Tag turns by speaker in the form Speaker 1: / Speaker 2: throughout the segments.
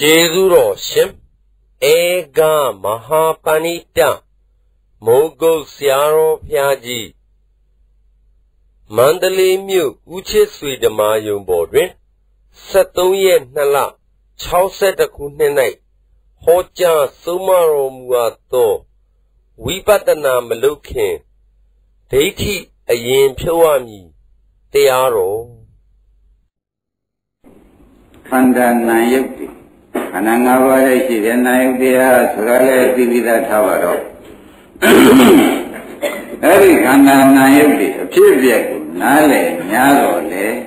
Speaker 1: Jezuro Shim Ega Mahapanita Mogo Siaro Piaji Mandalay Mu Uche Swidama Yung Bodrin Satoye Nala Chauset Kunenai Hoja Sumaro Muato Wipatana Malukin Deiti Ayin Piwami Tearo
Speaker 2: Kandana Yukti Anangavare Shirana Yuktiya Surale Divida Tavaro Eri Kandana Yukti Pibyaku Nale Nyarole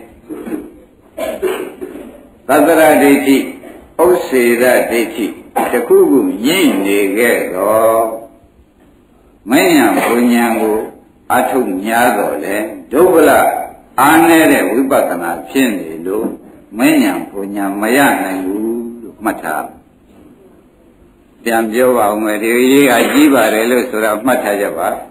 Speaker 2: Tadara Deiti Osira Deiti Takugu Yin Negero Maya Punyangu Atu Nyarole Dobla Anere Vipatana Pindilu Maya Punya Maya Nangu Mata Yamjo Mary Ajiba Relo Sura Mata Java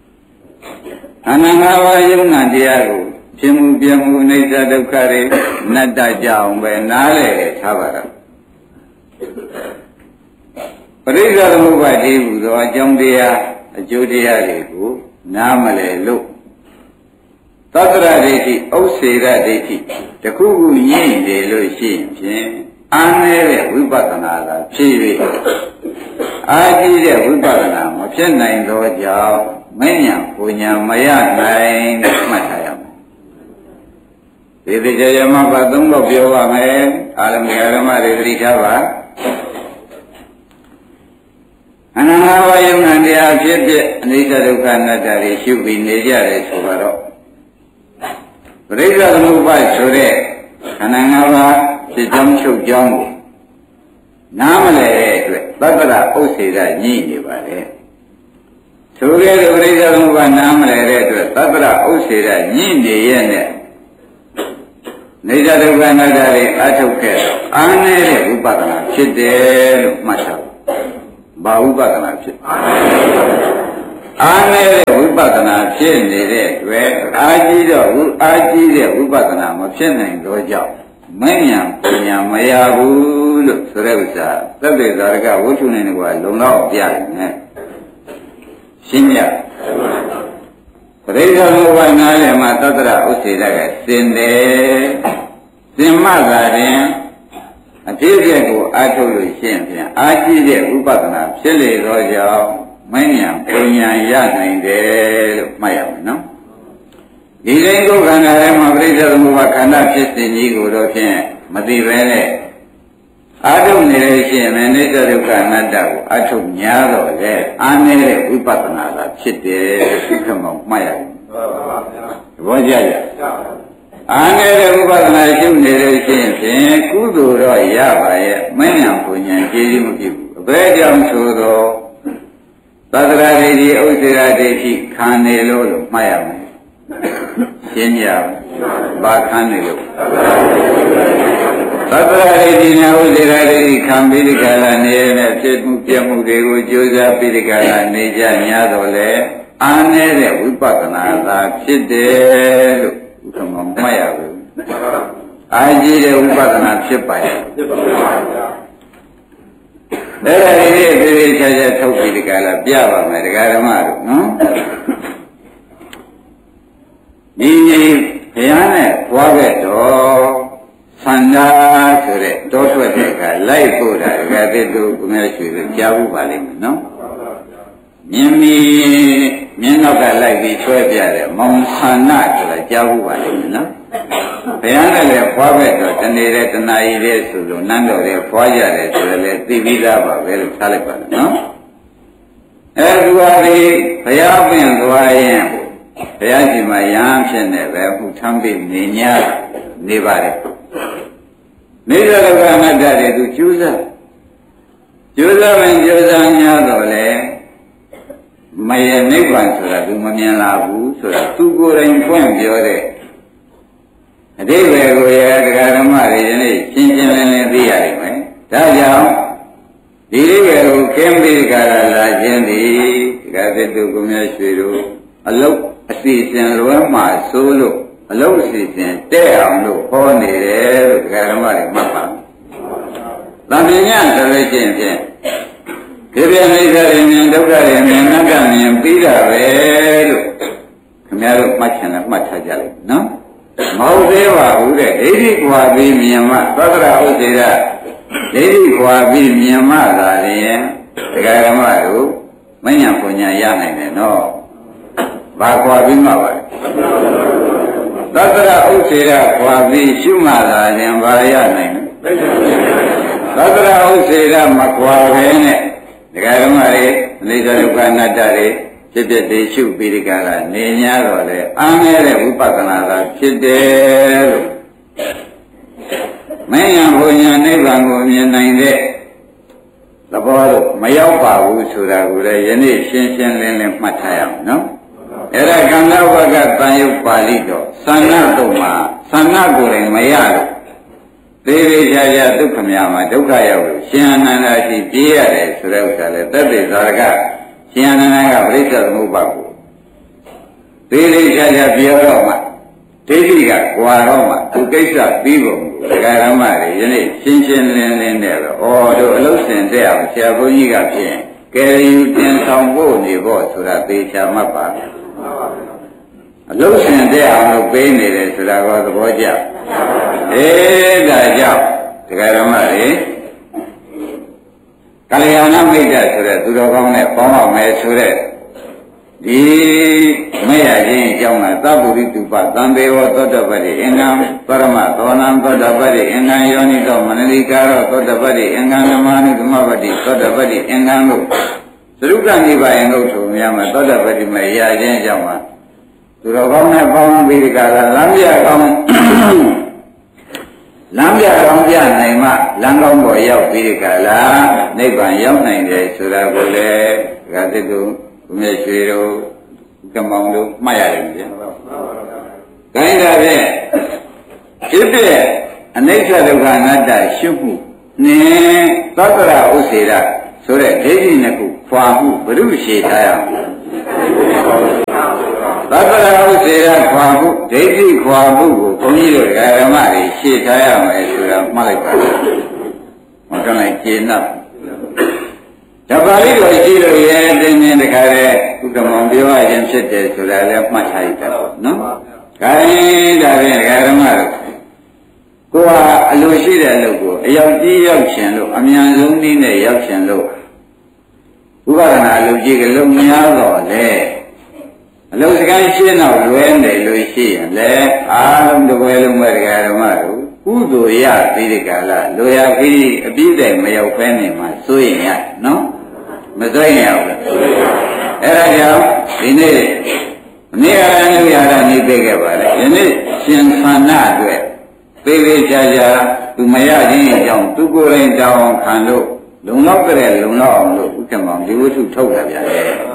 Speaker 2: Anangava Yunandiago Timu Biamu Nesa Dukare Nada Jam Benale Savara Parisa Mubadi Jamdia Judia Regu Namale Lu Tatra Deti Osira Deti Takugu Yin de Lucian Anere Vipatana Chivi Aji de Vipatana Machina in Roja Manya Punya Maya Nine Matayam Vidijayama Badungo Biovame Alamgarama Ridritava Anahava Yunandia Chip Nisa Dukanatari Shubi Nija Suvaro Reza Mubai Sure, Anangava, the Jamshuk Jambu. Namale, Babara Osira Nini Vare. Sure, the Reza Mubai Namale, Babara Osira Nini Yene. Neza Duganadari Atoke, Ane Upagana, Chide Masha. Baubagana Chip. Ane Vipatana Chin where Aji Vipatana Machina Roja Manya Punya Mayabu Surevisa Tabe Zarga Wuchun Lunga Pian Shinya Reza Mubanale Matatra Usida Sinde Simagarin Atiku Atulu Shin Aji Vipatana Chile Roja Manya Punya Yana Maya, no? Irengo Ganarema Brisa Muvakana Chestini Gurokin, Madivele Adam Nation and Netarukanada, Atum Yado, Ane Vipatana, Chite, Sikamo, Maya. Vajaya Ane Vipatana, Nation, Kudu Yava, Manya Punya, Jimuki, Brediam Sudo. Tadra Redi Osira Deti Kanelo Mayam Kenya Bakanelo Tadra Redi Osira Redi Kambidikala Nene Chemukiamu Dego Josa Pidikala Neja Nyadole Ane Vipatana La Chide Mayam Aji Vipatana Chipaya There is a topic Piava, Medicarama, no? The Piane, Quaveto, Sanda, Dotweka, Life Buddha, gathered to commercial with Javu Valley, no? Mimi, Minoka like the Twebia, Monsana, Javu Valley, no? Piana Quaveto, and they let an idea to Nando, their Quaja, the Vida, very Taliban, no? Everybody, Payabin, who I am, Payajima Yamshan, who Tambi, Ninya, Nivari. Neither of them had daddy to choose her. Choose her and Josanya Dole, my neighbors, so that Umanian so that two good and point Jore. They were going to marry Chinchin and the Arime. Tajam, the river came to Karajendi, gathered to Gumyashiru, a low season, Roma, solo, a low season, there on the pony, Garamari Mapa. ံပညာဆိုလို့ရှိရင်ဖြင့်ဒီပြိဋ္ဌာရမြင်ဒုက္ခရမြင်နတ္တမြင်ပြီးတာပဲလို့ခင်ဗျားတို့မှတ်ချင်တယ်မှတ်ထားကြလိုက်နော်မဟုတ်သေးပါဘူးတဲ့ဒိဋ္ဌိကွာပြီးမြင်မှသတ္တရဥစ္စေရဒိဋ္ဌိကွာပြီးမြင်မှသာလျှင်တရားဓမ္မတို့မဉ္ဇဉ်ပညာရနိုင်တယ်နော်ဘာကွာပြီးမှပါလဲသတ္တရဥစ္စေရကွာပြီးရှုမှသာလျှင်ဘာရနိုင်လဲသတ္တရဥစ္စေရမကွာပဲနဲ့တရားဓမ္မတွေအနိစ္စဒုက္ခအနတ္တတွေဖြစ်ဖြစ်တည်ရှုပြီးဒီကရနေ냐တော့လေအားနည်းတဲ့ဝိပဿနာသာဖြစ်တယ်လို့မဉ္ဇဉ်ဘုံညာနိဗ္ဗာန်ကိုမြင်နိုင်တဲ့သဘောတော့မရောက်ပါဘူးဆိုတာကိုလည်းယနေ့ရှင်းရှင်းလင်းလင်းမှတ်ထားရအောင်နော်အဲ့ဒါကန္နဝကတန်ယုတ်ပါဠိတော်သန္နတုံမှာသန္နကိုယ်တိုင်မရလို့သေသေးချာချာဒုက္ခများမှာဒုက္ခရောက်လို့ရှင်အနန္ဒာရှိပြေးရတယ်ဆိုတဲ့ဥစ္စာလေသက်သေသာရကရှင်အနန္ဒာကပရိစ္ဆေသမုပ္ပါကိုသေသေးချာချာပြောတော့မှဒိဋ္ဌိကကွာတော့မှသူကိစ္စပြီးပုံကိုဒကာရမတွေယနေ့ရှင်းရှင်းလင်းလင်းနဲ့တော့တို့အလုံးစင်တဲ့အောင်ဆရာဘုန်းကြီးကဖြင့်ကယ်ယူတင်ဆောင်ဖို့နေဖို့ဆိုတာသေချာမှတ်ပါအလုံးစင်တဲ့အောင်လို့ပေးနေတယ်ဆိုတာကသဘောကျဒါကြောင့်ဒကာရမတွေကလျာဏမိတ်တဆိုတဲ့သူတော်ကောင်းနဲ့ပေါင်းအောင်မယ်ဆိုတဲ့ဒီမဲ့ရခြင်းအကြောင်းကသဗ္ဗုရိတုပသံဘေဝသောတပတိအင်္ဂံပရမသောနံသောတပတိအင်္ဂံယောနိသောမနလိကာရောသောတပတိအင်္ဂံနမနုသမပတိသောတပတိအင်္ဂံလို့သရုပ်ကနိဗ္ဗာန်လို့ဆိုများမှာသောတပတိမဲ့ရခြင်းအကြောင်းကသူတော်ကောင်းနဲ့ပေါင်းပြီးဒီကလာလမ်းပြကောင်းလမ်းပြကောင်းပြနိုင်မှလမ်းကောင်းပေါ်ရောက်ပြီးဒီကလာနိဗ္ဗာန်ရောက်နိုင်တယ်ဆိုတာကိုလည်းဒကာသစ်တို့ဘုမြတ်ရွှေတို့ကမောင်တို့မှတ်ရတယ်ဗျာ။ဒါကြတဲ့ဖြစ်ဖြစ်အနိစ္စဒုက္ခအနတ္တရှုမှုနဲ့သတ္တရဥစ္စေရဆိုတဲ့ဒိဋ္ဌိနှစ်ခုခွာမှုဘုရုရှိထားရအောင်သတ္တရဥစ္စေရခွာမှုဒိဋ္ဌိခွာမှုကိုဘုန်းကြီးတို့ဓမ္မတွေရှင်းထားရမယ်ဆိုတာမှတ်လိုက်ပါလား။မကလိုက်ကျေနပ်ဓပါဠိတော်ရှိလို့ရဲတင်းတင်းတခါတည်းဥက္ကမောင်ပြောရခြင်းဖြစ်တယ်ဆိုတာလည်းမှတ်ထားရတော့နော်။ဒါရင်ဒါဖြင့်ဓမ္မတို့ကိုယ်ဟာအလိုရှိတဲ့အလုပ်ကိုအရောက်ကြီးရောက်ခြင်းလို့အမြန်ဆုံးနည်းနဲ့ရောက်ခြင်းလို့ဥပဒနာအလုပ်ကြီးကလုံများတော့လေအလုပ်စကားရှင်းတော့လွဲနေလို့ရှိရင်လေအားလုံးတစ်ပွဲလုံးပဲဓမ္မတို့ကုသိုလ်ရပြီးဒီကလာလိုရာပြီးအပြည့်တိုင်မရောက်ဖဲနေမှာစိုးရင်ရနော်မစိုးရင်ရဘူးအဲ့ဒါကြောင့်ဒီနေ့နေရာနဲ့ရတာနေပေးခဲ့ပါလေဒီနေ့ရှင်သန္နအတွက်သေးသေးချာချာသူမရခြင်းအကြောင်းသူကိုယ်တိုင်တောင်းခံလို့လုံလောက်ကြတဲ့လုံလောက်အောင်လို့ဥက္ကမောင်ဒီဝတ္ထုထုတ်တာဗျာလေ။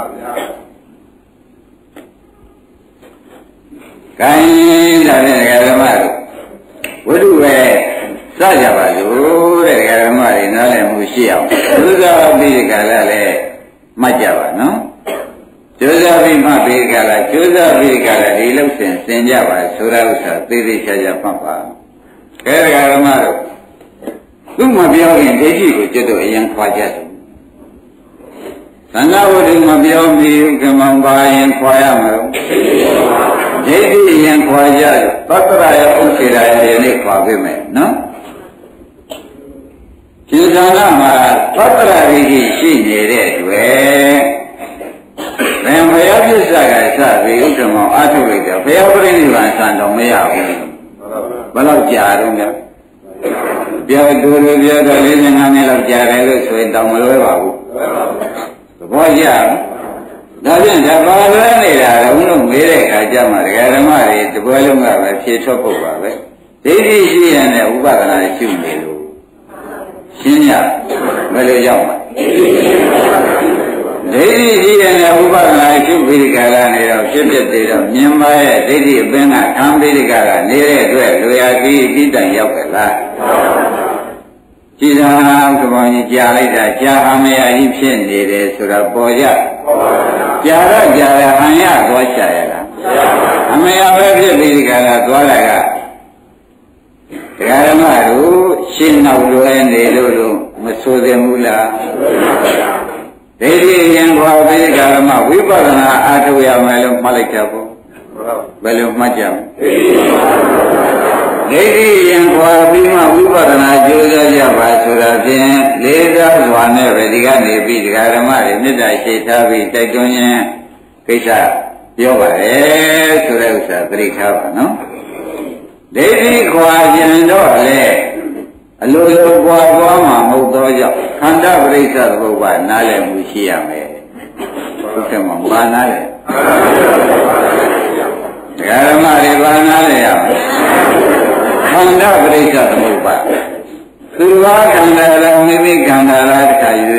Speaker 2: ခိုင်းတာနဲ့ဓမ္မတို့ဝတ္ထုပဲစကြပါလို့တဲ့ဓမ္မတွေနားလည်မှုရှိအောင်သုဇာပိကလည်းမှတ်ကြပါနော်ကျိုးစားပြီးမှပိကလည်းကျိုးစားပိကလည်းဒီလောက်စင်ကြပါဆိုတာဥစ္စာသေးသေးချာချာမှတ်ပါကဲဓမ္မတို့သူမပြောရင်ဒိဋ္ဌိကိုကျွတ်တော့အရင်ခွာကြတယ်သန္တာဝတ္ထုမပြောမီကမောင်ပါရင်ခွာရမှာတော့ဒိဋ္ဌိရင်ခွာကြသတ္တရရဲ့ဥစ္စေရရဲ့နေ့ခွာပေးမယ်နော်ဒီဌာနမှာသတ္တရဒိဋ္ဌိရှိနေတဲ့တွေ့ဘယ်ဘုရားပြစ္ဆာကစပြီးဥက္ကမောင်အာထုလိုက်တယ်ဘုရားပြိဋိဘံစံတော်မရဘူးဘယ်လောက်ကြာတော့လဲပြောတူလူပြောတော့45နှစ်လောက်ကြာတယ်လို့ဆိုရင်တောင်မလွဲပါဘူးသဘောကျဒါဖြင့်ဒါပါလွဲနေတာတော့မေးတဲ့အခါကျမှဓမ္မတွေတပွဲလုံးကပဲဖြေထွက်ဖို့ပါပဲဒိဋ္ဌိရှိရတဲ့ဥပဒနာရှိနေလို့ရှင်းရဘယ်လိုရောက်မှာဒိဋ္ဌိရှိရတဲ့ဥပဒနာရှိပြီးဒီကလာနေတော့ဖြစ်ဖြစ်သေးတော့မြင်ပါရဲ့ဒိဋ္ဌိအပင်ကခံပြီးဒီကလာနေတဲ့အတွက်လူရပြီးပြီးတိုင်ရောက်ကြလားကြည်သာကဘာကြီးကြားလိုက်တာကြားအမရကြီးဖြစ်နေတယ်ဆိုတာပေါ်ကြကြားတော့ကြားရဟန်ရသွားချရတာအမရပဲဖြစ်ပြီးဒီကလာသွားတာကဓမ္မတို့ရှရှင်းနောက်လွယ်နေလို့မဆိုသင့်ဘူးလားဒိဋ္ဌိရင်ခွာပြီးကာလမှာဝိပဿနာအားထုတ်ရမယ်လို့မှတ်လိုက်ကြပေါ့ဘယ်လိုမှတ်ကြမလဲဒိဋ္ဌိရင်ခွာပြီးမှဝိပဿနာကြိုးစားကြပါဆိုတာဖြင့်လေးစားစွာနဲ့ပဲဒီကနေပြီးဒကာဓမ္မတွေမေတ္တာရှိထားပြီးတိုက်တွန်းခြင်းကိစ္စပြောပါလေဆိုတဲ့ဥစ္စာသတိထားပါနော်ဒိဋ္ဌိခွာခြင်းတော့လေအလိုလိုပွားသွားမှာမဟုတ်သောကြောင့်ခန္ဓာပရိစ္ဆေသဘုရားနားလည်မှုရှိရမယ်ဟုတ်ကဲ့မှာဘာနားလဲဒကာဓမ္မတွေဘာနားလဲရမယ်ခန္ဓာပရိစ္ဆေသဘုရားသူတော်ခန္ဓာလားမိမိခန္ဓာလားတခါယူ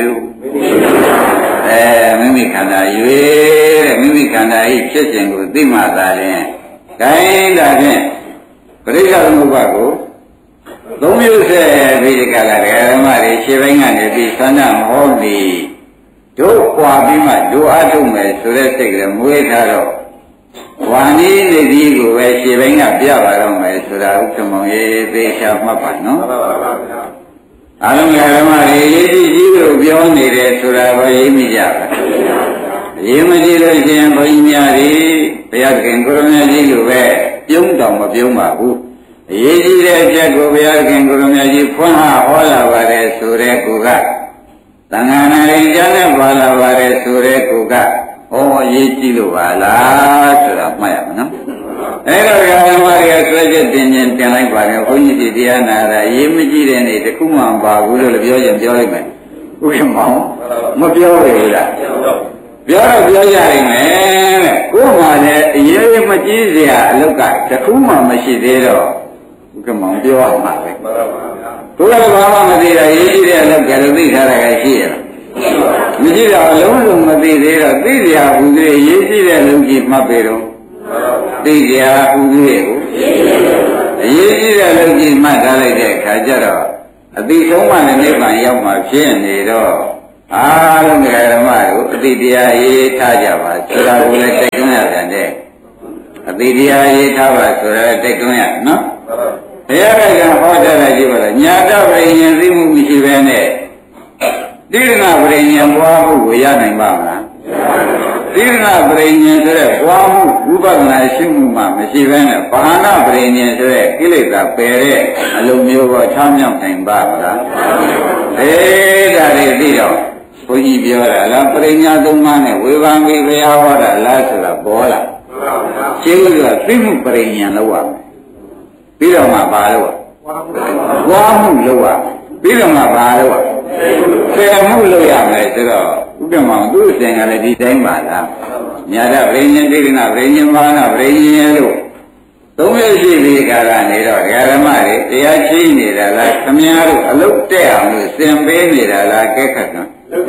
Speaker 2: မိမိခန္ဓာယူတဲ့မိမိခန္ဓာဤဖြစ်စဉ်ကိုသိမှသာလျှင်ဂိုင်းတာဖြင့်ပရိစ္ဆေသမုပ္ပါကိုသုံးမျိုးဆက်ပြီးဒီကလာဓမ္မတွေရှင်းပိုင်းကနေပြီးသန္တာမဟောသည်တို့ပွာပြီးမှတို့အားထုတ်မယ်ဆိုတဲ့စိတ်ကမွေးထားတော့ဝါနည်းနေသည်ကိုပဲရှင်းပိုင်းကပြပါတော့မယ်ဆိုတာဥက္ကမောင်ရေးသေချာမှတ်ပါနော်အားလုံးဓမ္မတွေရေးကြည့်ကြည့်လို့ပြောနေတယ်ဆိုတာကိုရေးမိကြပါရေးမကြည့်လို့ရှင်ဘုန်းကြီးများတွေဘုရားခင်ကိုရမကြီးလိုပဲပြုံးတော်မပြုံးပါဘူးအရေးကြီးတဲ့အချက်ကိုဘုရားခင်ကိုရမကြီးဖွင့်ဟောလာပါတယ်ဆိုတဲ့ကူကသံဃာနာရင်ကြားနဲ့ပါလာပါတယ်ဆိုတဲ့ကူကဟောအရေးကြီးလို့ပါလားဆိုတာမှတ်ရမှာနော်အဲ့တော့ဓမ္မတွေကဆွဲချက်တင်ရင်တင်လိုက်ပါတယ်ဘုန်းကြီးတရားနာတာရေးမကြည့်တဲ့နေ့တခုမှမပါဘူးလို့ပြောရင်ပြောလိုက်မယ်ဥက္ကမောင်မပြောရဘူးလားပြောတော့ပြောကြနိုင်မယ်တဲ့ကိုယ်မှလည်းအရေးမကြည့်စရာအလုပ်ကတခုမှမရှိသေးတော့ဥက္ကမောင်ပြောရမှာပဲကိုယ်ကဘာမှမသိတာရေးကြည့်တဲ့အလုပ်ကလည်းသိထားတာကရှိရလားမရှိတော့အလုံးစုံမသိသေးတော့သိစရာဘူးသေးရေးကြည့်တဲ့အလုပ်ကြီးမှတ်ပေတော့သိစရာဘူးသေးကိုအရေးကြီးတဲ့အလုပ်ကြီးမှတ်ထားလိုက်တဲ့အခါကျတော့အတိဆုံးမှလည်းနိဗ္ဗာန်ရောက်မှာဖြစ်နေတော့အားလုံးဓမ္မတို့အတိတရားရေးထားကြပါဆိုတာကိုလည်းတိုက်တွန်းရပြန်တဲ့အတိတရားရေးထားပါဆိုတာတိုက်တွန်းရနော်ဘုရားကဟောထားတာကြည့်ပါလားညာတပရိညာသိမှုမရှိဘဲနဲ့တိရဏပရိညာပွားမှုကိုရနိုင်ပါမလားတိရဏပရိညာဆိုတဲ့ပွားမှုဝိပဿနာရှိမှုမှမရှိဘဲနဲ့ဘာနာပရိညာဆိုတဲ့ကိလေသာပယ်တဲ့အလုံးမျိုးကိုချမ်းမြောက်နိုင်ပါမလားဒါတွေသိတော့ဘုန်းကြီးပြောတာလားပရိညာသုံးပါးနဲ့ဝေဘာမိဘုရားဟောတာလားဆိုတာပေါ်လာရှင်းလို့ကသိမှုပရိညာလောက်ရမယ်ပြီးတော့မှဘာလို့ဝါမှုလောက်ရပြီးတော့မှဘာလို့ဆယ်မှုလောက်ရမယ်ဆိုတော့ဥပ္ပမောင်သူ့အစဉ်ကလည်းဒီတိုင်းပါလားညာတပရိညာတိရဏပရိညာဘာနာပရိညာလို့သုံးရရှိပြီးကနေတော့ဓမ္မတွေတရားရှိနေတာလားခမည်းတော်အလုတ်တက်အောင်လို့သင်ပေးနေတာလားကဲခတ်ကံ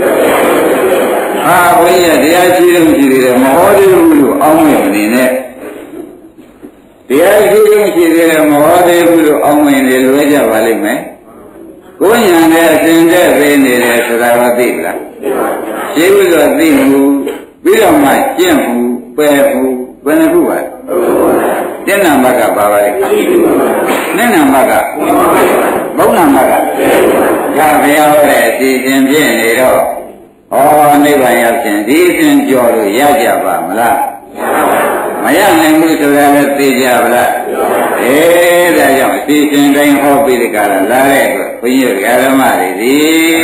Speaker 2: ဘုန်းကြီးတရားရှိလို့ရှိသေးတယ်မဟောသေးဘူးလို့အောင်းမြင်နေနဲ့တရားရှိလို့ရှိသေးတယ်မဟောသေးဘူးလို့အောင်းမြင်နေလွဲကြပါလိမ့်မယ်ကိုယ်ညာနဲ့အစဉ်သက်ပေးနေတယ်ဆိုတာမသိဘူးလားရှိဘူးဆိုသိမှုပြီးတော့မှကျင့်မှုပယ်မှုဘယ်နှခုပါတဏ္ဍမကပါပါလေနိဏမကဘုံနာမကဒါဘုရားဟောတဲ့အစီအစဉ်ဖြစ်နေတော့ဩနိဗ္ဗာန်ရောက်ခြင်းဒီအစဉ်ကြော်လို့ရကြပါမလားမရနိုင်ဘူးဆိုတာလည်းသိကြပါလားဒါကြောင့်အစီအစဉ်တိုင်းဟောပြီးဒီကလာလာတဲ့အတွက်ဘုန်းကြီးဓမ္မတွေဒီ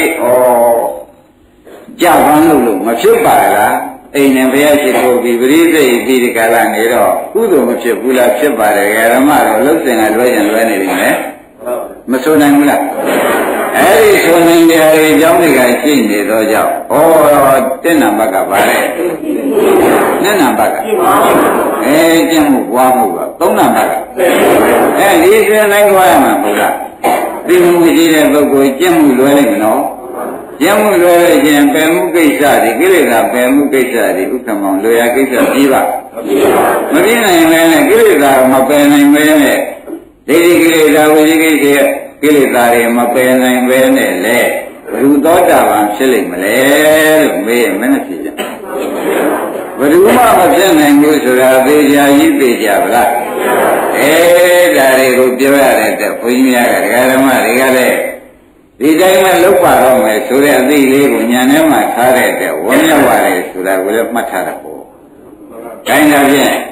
Speaker 2: ကြပန်းလို့မဖြစ်ပါလားအိမ်နဲ့ဘုရားရှိခိုးပြီးပရိသေပြီးဒီကလာနေတော့ကုသိုလ်မဖြစ်ဘူးလားဖြစ်ပါတယ်ဓမ္မတော့လှုပ်စင်ကလွဲရင်လွဲနေပြီမယ်မဆိုနိုင်ဘူးလားအဲ့ဒီဆိုနိုင်တဲ့အကြောင်းတွေကရှိနေတော့ကြောင့်တဏ္ဍမကပါလေနိဏဘကကျင့်မှုပွားမှုကသုံးဏဘကဒီစဉ်တိုင်းကြွားရမှာမဟုတ်လားသိမှုရှိတဲ့ပုဂ္ဂိုလ်ကျင့်မှုလွယ်လိုက်မနော်ကျင့်မှုလွယ်လိုက်ခြင်းပယ်မှုကိစ္စတွေကိလေသာပယ်မှုကိစ္စတွေဥက္ကမောင်လွယ်ရကိစ္စပြီးပါမပြည့်နိုင်ပဲနဲ့ကိလေသာမပယ်နိုင်ပဲနဲ့ဒိဋ္ဌိကိလေသာဝိသိကိစ္စကိလေသာတွေမပယ်နိုင်ပဲနဲ့လေဘုသောတာပန်ဖြစ်လိမ့်မလဲလို့မေးရင်မနဲ့ဖြစ်ကြဘယ်သူမှမဖြစ်နိုင်ဘူးဆိုတာသေချာကြီးသိကြပါလားဒါတွေကိုပြောရတဲ့ဘုန်းကြီးများကဒကာဓမ္မတွေကလည်းဒီတိုင်းမှလောက်ပါတော့မယ်ဆိုတဲ့အသိလေးကိုညာထဲမှာထားတဲ့အတွက်ဝန်းမြောက်ရတယ်ဆိုတာကိုလည်းမှတ်ထားတာပေါ့။ဒါနဲ့ဖြင့်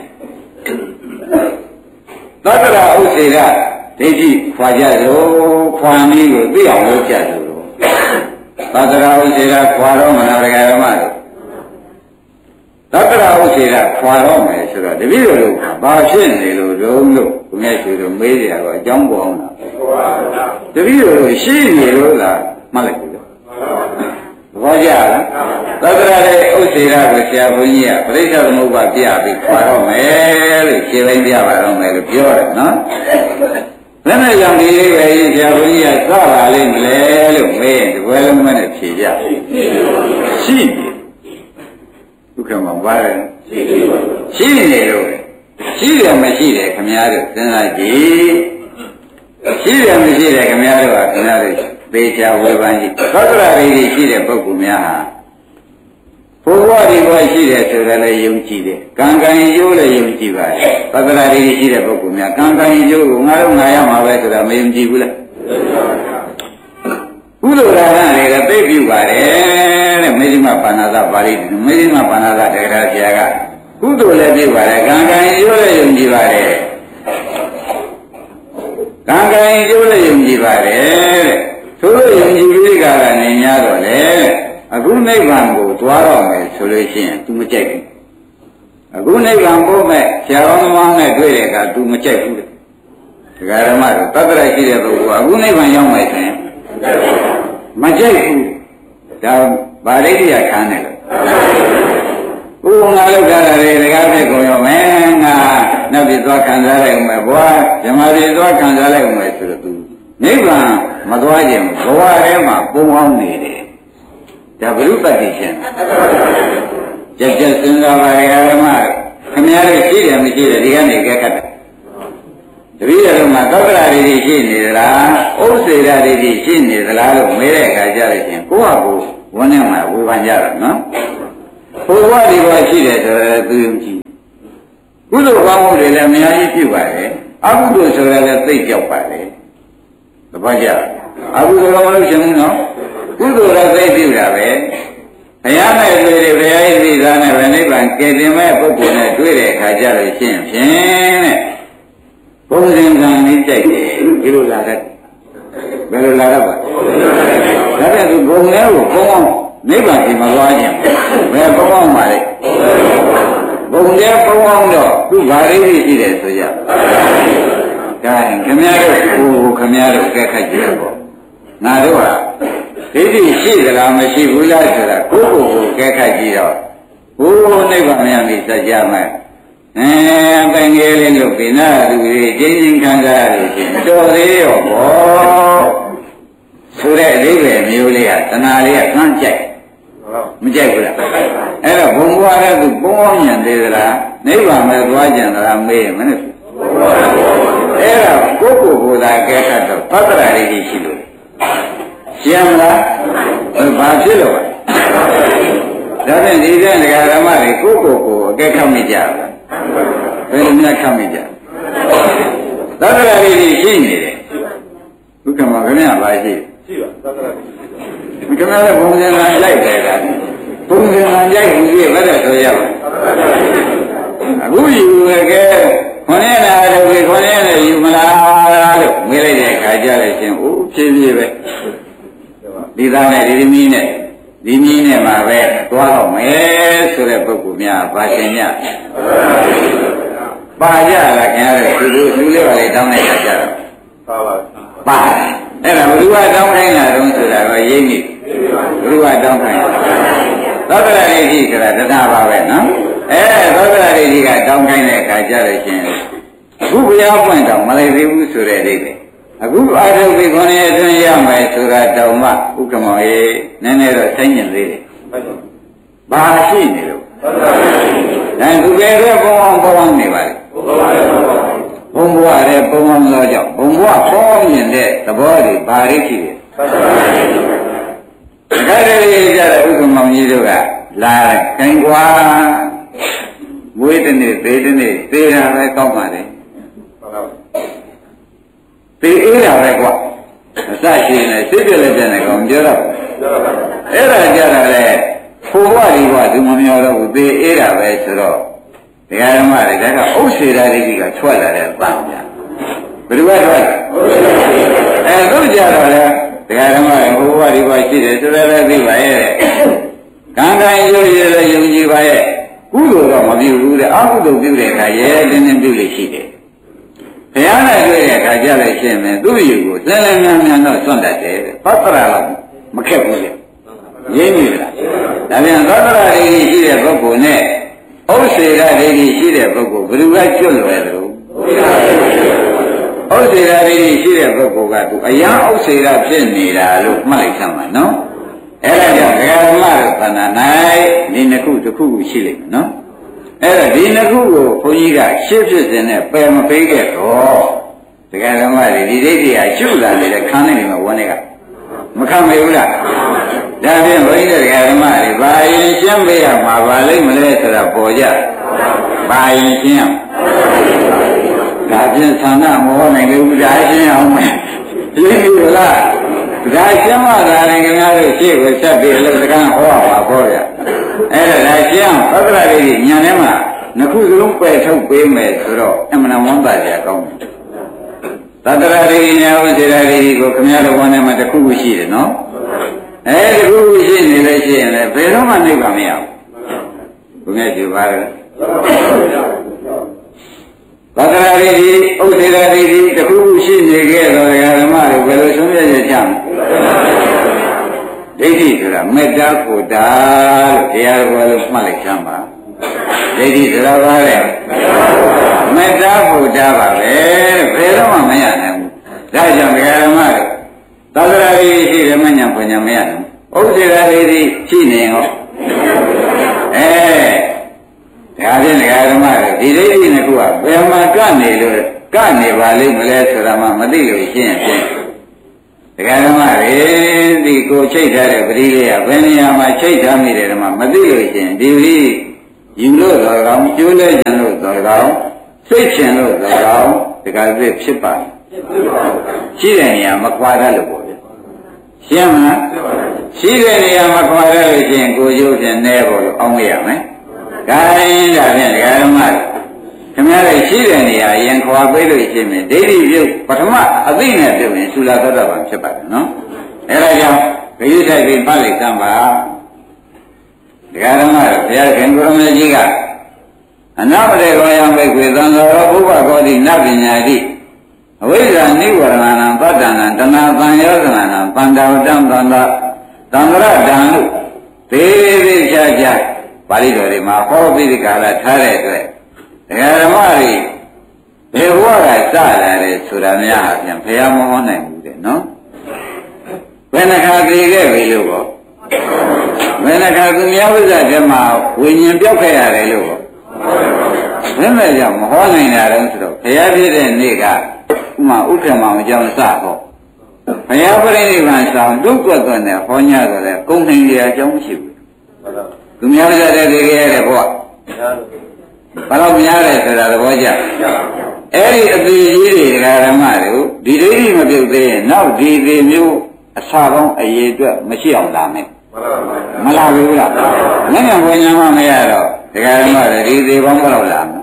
Speaker 2: သတ္တရာဥစ္စေကဒိဋ္ဌိခွာကြလို့ခွာနည်းကိုသိအောင်လုပ်ကြလို့သတ္တရာဥစ္စေကခွာတော့မလားဒကာဓမ္မတို့သတ္တရာဥစ္စေကခွာတော့မယ်ဆိုတော့တပည့်တော်တို့ဘာဖြစ်နေလို့ဘုမျက်ရှိတို့မေးကြတော့အကြောင်းပေါ်အောင်လားတပည့်တော်တို့ရှိနေလို့လားမှတ်လိုက်ပြီလို့ဘောကြလားသတ္တရာရဲ့ဥစ္စေကကိုဆရာဘုန်းကြီးကပရိစ္ဆေသမုပ္ပါပြပြီးခွာတော့မယ်လို့ရှင်းလိုက်ပြပါတော့မယ်လို့ပြောတယ်နော်ဘယ်နဲ့ကြောင့်ဒီလေးပဲဆရာဘုန်းကြီးကစပါလိမ့်မလဲလို့မေးရင်ဒီဘွယ်လုံးနဲ့ဖြေကြရှိပြီဒုက္ခမှာပါတယ်ရှိနေလို့ရှိတယ်မရှိတယ်ခင်ဗျားတို့စဉ်းစားကြည့်ရှိတယ်မရှိတယ်ခင်ဗျားတို့ကခင်ဗျားတို့သေချာဝေဖန်ကြည့်သောတရာတွေရှိတဲ့ပုဂ္ဂိုလ်များဟာဘုရားဒီဘဝရှိတယ်ဆိုတော့လည်းယုံကြည်တယ်ကံကံကျိုးလည်းယုံကြည်ပါတယ်သောတရာတွေရှိတဲ့ပုဂ္ဂိုလ်များကံကံကျိုးကိုငါတို့ငါရမှာပဲဆိုတာမယုံကြည်ဘူးလားကုသိုလ်ဒါနတွေကသိပြုပါတယ်တဲ့မေဇိမပါဏာသပါဠိမေဇိမပါဏာသတေရာဆရာကကုသိုလ်လည်းပြုပါတယ်ကံကံကျိုးလည်းယုံကြည်ပါတယ်ကံကံကျိုးလည်းယုံကြည်ပါတယ်တဲ့ဆိုလို့ယုံကြည်ပြီးကနေ냐တော့လေအခုနိဗ္ဗာန်ကိုသွားတော့မယ်ဆိုလို့ရှိရင် तू မကြိုက်ဘူးအခုနိဗ္ဗာန်ပို့မဲ့ဆရာတော်သမားနဲ့တွေ့တဲ့အခါ तू မကြိုက်ဘူးတဲ့ဒကာဓမ္မတို့တတ္တရရှိတဲ့ပုဂ္ဂိုလ်ကအခုနိဗ္ဗာန်ရောက်မယ်ဆိုရင်မကြိုက်ဘူးဒါဗာရိတ္တရခံတယ်လို့ဘုရားလောက်တာလေဒကာဖြစ်ကုန်ရောမယ်ငါနောက်ပြီးသွားခံစားလိုက်ဦးမယ်ဘွာဓမ္မပြည်သွားခံစားလိုက်ဦးမယ်ဆိုတော့ तू နိဗ္ဗာန်မသွားခြင်းဘဝထဲမှာပုံအောင်နေတယ်ဒါဘုရုပ္ပတိရှင်ကြက်ကြက်စဉ်းစားပါရဲ့ဓမ္မခင်ဗျားတို့ရှိတယ်မရှိတယ်ဒီကနေကြက်ခတ်တယ်တပည့်တော်မှာသောတရာတွေရှိနေသလားဥစ္စေရာတွေရှိနေသလားလို့မေးတဲ့အခါကျတော့ရှင်ကိုယ့်ဟာကိုယ်ဝန်းထဲမှာဝေဖန်ကြတော့နော်ဘုရားဒီဘဝရှိတယ်ဆိုတော့သူယုံကြည်ကုသိုလ်ကောင်းမှုတွေလည်းအများကြီးပြုပါတယ်အကုသိုလ်ဆိုလည်းသိကြောက်ပါတယ်တပတ်ကြအကုသိုလ်ကမလို့ရှင်ဘူးနော်ကုသိုလ်လည်းသိပြုတာပဲဘုရားနဲ့တွေ့တယ်ဘုရားရဲ့သိသားနဲ့ဗနိဗ္ဗာန်ကယ်တင်မဲ့ပုဂ္ဂိုလ်နဲ့တွေ့တဲ့အခါကျတော့ရှင်းဖြင့်တဲ့ဘုံစဉ်ကံလေးကြိုက်တယ်ဒီလိုလာတတ်ဘယ်လိုလာတော့ပါဒါပြန်သူဘုံလဲကိုဘုံအောင်နိဗ္ဗာန်ဒီမှာသွားခြင်းဘယ်ဘုံအောင်ပါလဲဘုံလဲဘုံအောင်တော့သူ့ဘာလေးရှိတယ်ဆိုကြဒါရင်ခင်ဗျားတို့ကိုခင်ဗျားတို့ကဲခတ်ကြည့်ပေါ့ငါတို့ဟာဒိဋ္ဌိရှိသလားမရှိဘူးလားဆိုတာကိုယ့်ကိုယ်ကိုကဲခတ်ကြည့်တော့ဘုနိဗ္ဗာန်မြန်ပြီစကြမယ်ပင်ငယ်လေးလို့ပြနာသူတွေကျင်းချင်းခံစားရလို့ရှိရင်တော်သေးရောဘောဆိုတဲ့အဓိပ္ပာယ်မျိုးလေးကတဏှာလေးကကန့်ကြိုက်မကြိုက်ဘူးလားအဲ့တော့ဘုံဘွားကသူပုံအောင်ညံသေးသလားနိဗ္ဗာန်မဲ့သွားကြံသလားမေးရင်မနဲ့အဲ့တော့ကိုယ့်ကိုယ်ကိုယ်သာကဲခတ်တော့သတ္တရာလေးရှိလို့ရှင်းမလားဘာဖြစ်လို့ဒါဖြင့်ဒီတဲ့ဓမ္မတွေကိုယ့်ကိုယ်ကိုအကဲခတ်မိကြလားဘယ်လိုများခတ်မိကြသတ္တရာလေးရှိနေတယ်ဒုက္ခမှာခင်ဗျာပါရှိပါသတ္တရာခင်ဗျာလည်းဘုံစင်ကလိုက်တယ်ကဘုံစင်ကရိုက်ဘူးပြည့်ဘယ်တော့ဆိုရပါအခုယူရခဲ့ခொနဲ့လာတော့ဒီခொနဲ့လည်းယူမလားလို့မေးလိုက်တဲ့အခါကျလည်းရှင်အိုးဖြည်းဖြည်းပဲဒီသားနဲ့ဒီသမီးနဲ့ဒီမင်းနဲ့မှာပဲသွားတော့မယ်ဆိုတဲ့ပုဂ္ဂိုလ်များပါရှင်ညပါကြလားခင်ဗျားတို့လူလေးပါလေတောင်းလိုက်ကြတော့ပါအဲ့ဒါဘုရားတောင်းခိုင်းတာတုံးဆိုတာကရိပ်မိဘုရားတောင်းခိုင်းသောတရာရိတိဆိုတာတဏှာပါပဲနော်သောတရာရိတိကတောင်းခိုင်းတဲ့အခါကျတော့ရှင်အခုဘုရားပွင့်တော့မလိုက်သေးဘူးဆိုတဲ့အိဗယ်အခုအာရုံပြီး9ရက်အတွင်းရမယ်ဆိုတာတောင်မှဥက္ကမောရေနည်းနည်းတော့ဆိုင်ကျင်သေးတယ်ဘာရှိနေလို့ဒါသူကလည်းဘုံအောင်နေပါလေဘုံဘဝရဲ့ဘုံအောင်သောကြောင့်ဘုံဘဝပေါ်မြင်တဲ့သဘောတွေဘာတွေရှိတယ်ဒါတွေကြတဲ့ဥက္ကမောင်ကြီးတို့ကလာခိုင်ကွာမွေးတဲ့နေ့သေးတဲ့နေ့သေးတာပဲကောင်းပါလေသေအေးတာပဲကွာအစရှိနေစိတ်ပြည့်လက်ပြည့်နေကောင်ပြောတော့အဲ့ဒါကြတာလေဖိုးဘဝဒီဘဝသူမမျောတော့ဘူးသေအေးတာပဲဆိုတော့ဒကာဓမ္မတွေဒါကဥစ္စေရာဒိဋ္ဌိကထွက်လာတဲ့ပန်းဗျာဘယ်လိုပဲထွက်သူကြတော့လေဒကာဓမ္မတွေဖိုးဘဝဒီဘဝရှိတယ်ဆိုတော့လည်းသိပါရဲ့ကံကံရုပ်ရည်လည်းယုံကြည်ပါရဲ့ကုသိုလ်တော့မပြုဘူးတဲ့အကုသိုလ်ပြုတဲ့အခါရဲတင်းတင်းပြုလို့ရှိတယ်ဘုရားနဲ့တွေ့တဲ့အခါကြလိုက်ရှင်းမယ်သူ့ယူကိုစက်လည်းများများတော့စွန့်တတ်တယ်သတ္တရာတော့မခက်ဘူးလေရင်းပြီလားဒါပြန်သတ္တရာဒိဋ္ဌိရှိတဲ့ပုဂ္ဂိုလ်နဲ့ဥစ္စေရဒိဋ္ဌိရှိတဲ့ပုဂ္ဂိုလ်ဘယ်သူကကျွတ်လွယ်တယ်လို့ဥစ္စေရဒိဋ္ဌိရှိတဲ့ပုဂ္ဂိုလ်ကသူအယံဥစ္စေရဖြစ်နေတာလို့မှတ်လိုက်သမ်းပါနော်အဲ့ဒါကြောင့်ဘုရားဓမ္မတို့ခန္ဓာ၌ဒီနှစ်ခုတစ်ခုခုရှိလိမ့်မယ်နော်အဲ့ဒါဒီနှစ်ခုကိုဘုန်းကြီးကရှင်းဖြစ်စဉ်နဲ့ပယ်မပေးခဲ့တော့ဘုရားဓမ္မတွေဒီဒိဋ္ဌိကရှုလာနေတဲ့ခန္ဓာတွေမှာဝန်တွေကမခံမေဘူးလားဒါဖြင့်ဘုန်းကြီးတို့ဓမ္မတွေဘာရင်ရှင်းပေးရမှာပါလိမ့်မလဲဆိုတာပေါ်ကြဘာရင်ရှင်းဒါဖြင့်သံဃာမောနိုင်လို့ဒါရှင်းအောင်မယ်ရှင်းပြီလားဒါရှင်းမှသာရင်ခင်ဗျားတို့ရှေ့ကိုဆက်ပြီးလို့စကားဟောရမှာပေါ့ဗျာအဲ့ဒါဒါရှင်းအောင်သတ္တရာဒိဋ္ဌိညာထဲမှာနှစ်ခုစလုံးပယ်ထုတ်ပေးမယ်ဆိုတော့အမှန်တန်ဝမ်းသာကြကောင်းတယ်သတ္တရာဒိဋ္ဌိညာဥစ္စေရာဒိဋ္ဌိကိုခင်ဗျားတို့ဝမ်းထဲမှာတစ်ခုခုရှိတယ်နော်အဲဒီခုခုရှိနေလို့ရှိရင်လည်းဘယ်တော့မှနှိပ်ပါမရဘူးဘုရားကြည့်ပါလေသတ္တရာဒိဋ္ဌိဥစ္စေရာဒိဋ္ဌိတစ်ခုခုရှိနေခဲ့တော့ဓမ္မတွေဘယ်လိုဆုံးဖြတ်ချက်ချမလဲဒိဋ္ဌိဆိုတာမေတ္တာကိုတာလို့တရားတော်လို့မှတ်လိုက်ချမ်းပါဒိဋ္ဌိဆိုတာဘာလဲမေတ္တာကိုတာပါပဲဘယ်တော့မှမရနိုင်ဘူးဒါကြောင့်ဓမ္မတွေသတ္တရာဒိဋ္ဌိရှိတယ်မညာပညာမရနိုင်ဘူးဥစ္စေရာဒိဋ္ဌိရှိနေရောဒါဖြင့်ဓမ္မတွေဒီဒိဋ္ဌိနှစ်ခုကဘယ်မှာကနေလို့ကနေပါလိမ့်မလဲဆိုတာမှမသိလို့ရှင်းဖြင့်ဓမ္မတွေဒီကိုချိတ်ထားတဲ့ပရိလေးကဘယ်နေရာမှာချိတ်ထားမိတယ်ဓမ္မမသိလို့ရှင်းဒီပရိယူလို့တော်ကောင်းကျိုးလဲကျင်လို့တော်ကောင်းစိတ်ချင်လို့တော်ကောင်းဒီကနေ့ဖြစ်ပါရှိတဲ့နေရာမခွာတတ်လို့ပေါ့ဗျရှင်းမလားရှိတဲ့နေရာမခွာတတ်လို့ရှင်းကိုကျိုးဖြင့်နဲဖို့လို့အောင်းရမယ်ဒါရင်ဒါဖြင့်ဓမ္မတွေခင်ဗျားတို့ရှိတဲ့နေရာရင်ခွာပေးလို့ရှိရင်ဒိဋ္ဌိပြုတ်ပထမအသိနဲ့ပြုတ်ရင်သုလာသတ္တဗံဖြစ်ပါတယ်နော်အဲဒါကြောင့်ဂရုစိုက်ပြီးပတ်လိုက်သမ်းပါဓမ္မတွေဘုရားခင်ကိုရမကြီးကအနာပတေရောယံဘိက္ခွေသံဃာရောဘုဗ္ဗကောတိနပညာတိအဝိဇ္ဇာနိဝရဏံပတ္တနာတဏသံယောဇနာနံပန္တဝတံသန္တာသံဃရတံလို့သေးသေးချာချာပါဠိတော်တွေမှာဟောပြီးဒီကာလထားတဲ့အတွက်ဓမ္မတွေဘယ်ဘဝကစလာတယ်ဆိုတာများအပြင်ဘုရားမဟောနိုင်ဘူးတဲ့နော်ဘယ်နှခါသိခဲ့ပြီလို့ပေါ့ဘယ်နှခါသူများဝိဇ္ဇာဓမ္မဝိညာဉ်ပြောက်ခဲ့ရတယ်လို့ပေါ့ဘယ်မဲ့ကြောင့်မဟောနိုင်တာတော့ဆိုတော့ဘုရားပြည့်တဲ့နေ့ကဥမာဥက္ကမအကြောင်းစပေါ့ဘုရားပြိဋိဘံဆောင်ဒုက္ခသွနဲ့ဟောညဆိုတဲ့ကုံနိုင်ရအကြောင်းမရှိဘူးသူများဝိဇ္ဇာတဲ့သိခဲ့ရတဲ့ဘဝဘာလို့များလဲဆိုတာသဘောကျအဲ့ဒီအသေးကြီးတွေဓမ္မတွေကိုဒီဒိဋ္ဌိမပြုတ်သေးရင်နောက်ဒီသေးမျိုးအစာပေါင်းအရေးအတွက်မရှိအောင်လာမယ်မလာဘူးလားမျက်နှာဝိညာဉ်မှမရတော့ဓမ္မတွေဒီသေးပေါင်းဘယ်လောက်လာမလဲ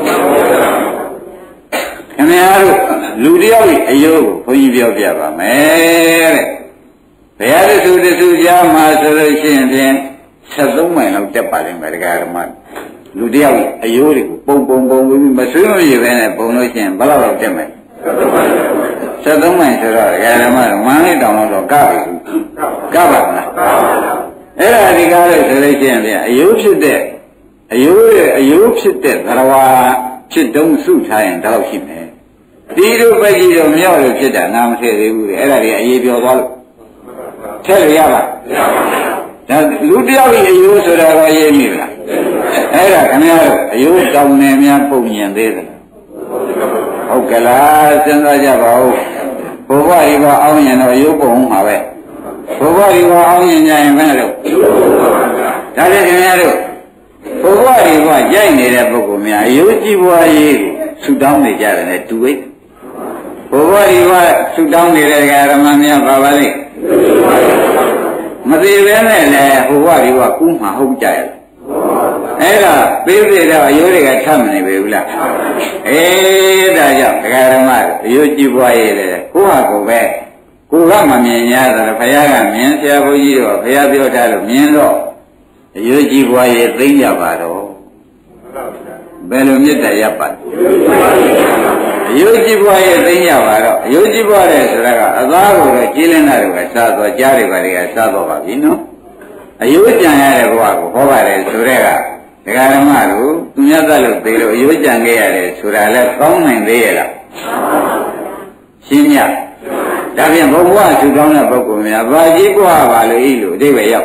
Speaker 2: ခင်ဗျားတို့လူတယောက်ရဲ့အယုတ်ကိုဘုန်းကြီးပြောပြပါမယ်တဲ့ဘုရားတဆူကြားမှာဆိုလို့ရှိရင်ဖြင့်73မိုင်လောက်တက်ပါလိမ့်မယ်ဓမ္မလူတယောက်အယိုးတွေကိုပုံပြီးမဆွေးမပြေပဲနဲ့ပုံလို့ရှိရင်ဘယ်လောက်တက်မလဲ73မိုင်ဆိုတော့ဓမ္မမန်းလေးတောင်တော့ကပြီကပါမလားအဲ့ဒါဒီကားလို့ဆိုလို့ရှိရင်အယိုးဖြစ်တဲ့အယိုးဖြစ်တဲ့သရဝါဖြစ်တုံးစုထားရင်တော့ရှိမယ်ဒီလိုပဲကြီးတော့မြောက်လို့ဖြစ်တာနာမထည့်သေးဘူးအဲ့ဒါတွေအရေးပြောသွားလို့ထည့်လို့ရပါဒါလူတယောက်ရဲ့အယိုးဆိုတာကရေးမိလားအဲ့ဒါခင်ဗျားတို့အယိုးတောင်းနေများပုံညင်သေးတယ်ဟုတ်ကလားစဉ်းစားကြပါဦးဘုရားဒီကအောင်းရင်တော့အယိုးပုံမှာပဲဘုရားဒီကအောင်းရင်ကြရင်ဘယ်လိုဒါလည်းခင်ဗျားတို့ဘုရားဒီကကြိုက်နေတဲ့ပုဂ္ဂိုလ်များအယိုးကြည့်ပွားရေးကိုဆူတောင်းနေကြတယ်နဲ့တူဝိတ်ဘုရားဒီဝဆူတောင်းနေတဲ့ဓမ္မများပါပါလိမ့်မသိပဲနဲ့လည်းဘုရားဒီဝကူးမှဟုတ်ကြရဲ့အဲ့ဒါပေးသေးတော့အယိုးတွေကထပ်မနေပြီဘူးလားဒါကြောင့်ဓမ္မအယိုးကြည့်ပွားရည်လေကိုဟာကိုပဲကိုကမမြင်ရတာဘုရားကမြင်ဆရာဘုန်းကြီးတို့ဘုရားပြောထားလို့မြင်တော့အယိုးကြည့်ပွားရည်သိမ့်ကြပါတော့ဘယ်လိုမြတ်တရပါ့အယုတ်ကြည်ပွားရဲ့သိကြပါတော့အယုတ်ကြည်ပွားတဲ့ဆိုတာကအသားကိုတော့ကြီးလင်းတာတွေကစားတော့ကြားတွေပါတွေကစားတော့ပါပြီနော်အယုတ်ကြံရတဲ့ဘဝကိုဟောပါတယ်ဆိုတဲ့ကဒကာဓမ္မတို့သူများသက်လို့သိလို့အယုတ်ကြံခဲ့ရတယ်ဆိုတာလည်းကောင်းနိုင်သေးရဲ့လားရှင်းညဒါဖြင့်ဘုရားသူကောင်းတဲ့ပုဂ္ဂိုလ်များဘာကြီးပွားပါလို့ဤလို့အဓိပ္ပာယ်ရောက်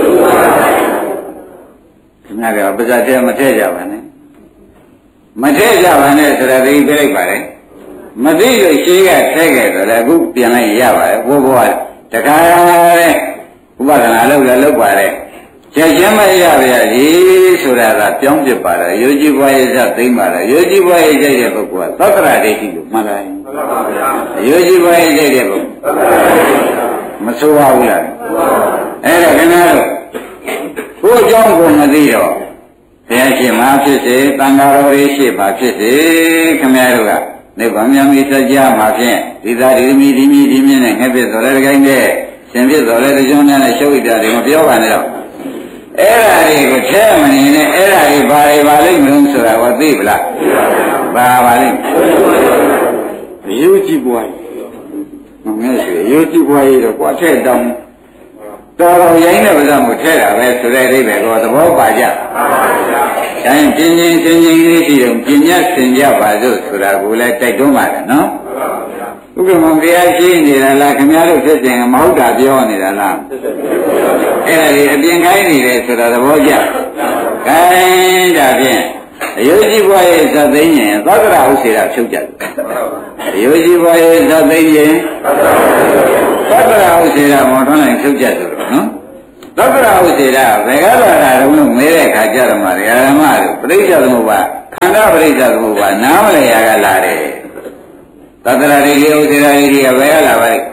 Speaker 2: ခင်ဗျားကပါဇာတဲ့မထည့်ကြပါနဲ့မထည့်ကြပါနဲ့ဆိုတာသိပြလိုက်ပါလေမသိလို့ရှိကထည့်ခဲ့ဆိုတော့အခုပြန်လိုက်ရပါတယ်ဘိုးဘွားတခါတဲ့ဥပဒနာလုပ်လည်းလုပ်ပါလေချက်ချင်းမရပါရဲ့ဆိုတာကပြောင်းပြပါတော့ယောဂီဘွားရဲ့ဇတ်သိမ့်ပါတော့ယောဂီဘွားရဲ့ကြိုက်တဲ့ပုဂ္ဂိုလ်ကသတ္တရာဒိဋ္ဌိလို့မှတ်လိုက်ယောဂီဘွားရဲ့ကြိုက်တဲ့ပုဂ္ဂိုလ်မဆိုးပါဘူးလားအဲ့ဒါခင်ဗျားတို့ကိုယ်အကြောင်းကိုမသိတော့ဘုရားရှင်မှာဖြစ်စေတန်ဃာတော်ကြီးရှိပါဖြစ်စေခင်ဗျားတို့ကနိဗ္ဗာန်မြတ်မိစကြမှာဖြင့်ဒီသာဒီမိဒီမြင့်နဲ့ငှက်ဖြစ်တော်လည်းခိုင်းတဲ့ရှင်ဖြစ်တော်လည်းကြုံနဲ့ရှုပ်ဣတာတွေမပြောပါနဲ့တော့အဲ့ဒါတွေကိုထဲမနေနဲ့အဲ့ဒါတွေဘာတွေပါလိမ့်မလို့ဆိုတာကိုသိပလားဘာပါလိမ့်ရိုးကြည့်ပွားမငဲ့ဆိုရိုးကြည့်ပွားရတော့ကွာထဲတောင်းတော်တော်ရိုင်းတဲ့ဗဇာကိုထဲတာပဲဆိုတဲ့အိဗယ်ကိုသဘောပါကြ။ဒါရင်ပြင်းချင်းချင်းချင်းလေးရှိတော့ပြင်းညတ်ဆင်ကြပါစို့ဆိုတာကိုလည်းတိုက်တွန်းပါတယ်နော်။ဥပမာဘုရားရှိနေတာလားခင်ဗျားတို့ဖြစ်စဉ်မဟုတ်တာပြောနေတာလား။အဲ့ဒါဒီအပြင်ခိုင်းနေတယ်ဆိုတာသဘောကျ။ခိုင်းတာဖြင့်အယုဇိဘွားရဲ့ဇတ်သိင်းရင်သက္ကရာဥစေတာဖြုတ်ကြတယ်။အယုဇိဘွားရဲ့ဇတ်သိင်းရင်သက္ကရာဥစေတာမောထွန်းလိုက်ဖြုတ်ကြတယ်နော်သက္ကရာဥစေတာဘယ်ကလာတာတော့မဲတဲ့ခါကြတော့မှဓမ္မတို့ပရိစ္ဆေသမုပ္ပါခန္ဓာပရိစ္ဆေသမုပ္ပါနားမလည်ရကလာတယ်သက္ကရာဒိဋ္ဌိဥစေတာဒိဋ္ဌိကဘယ်ကလာပါလဲ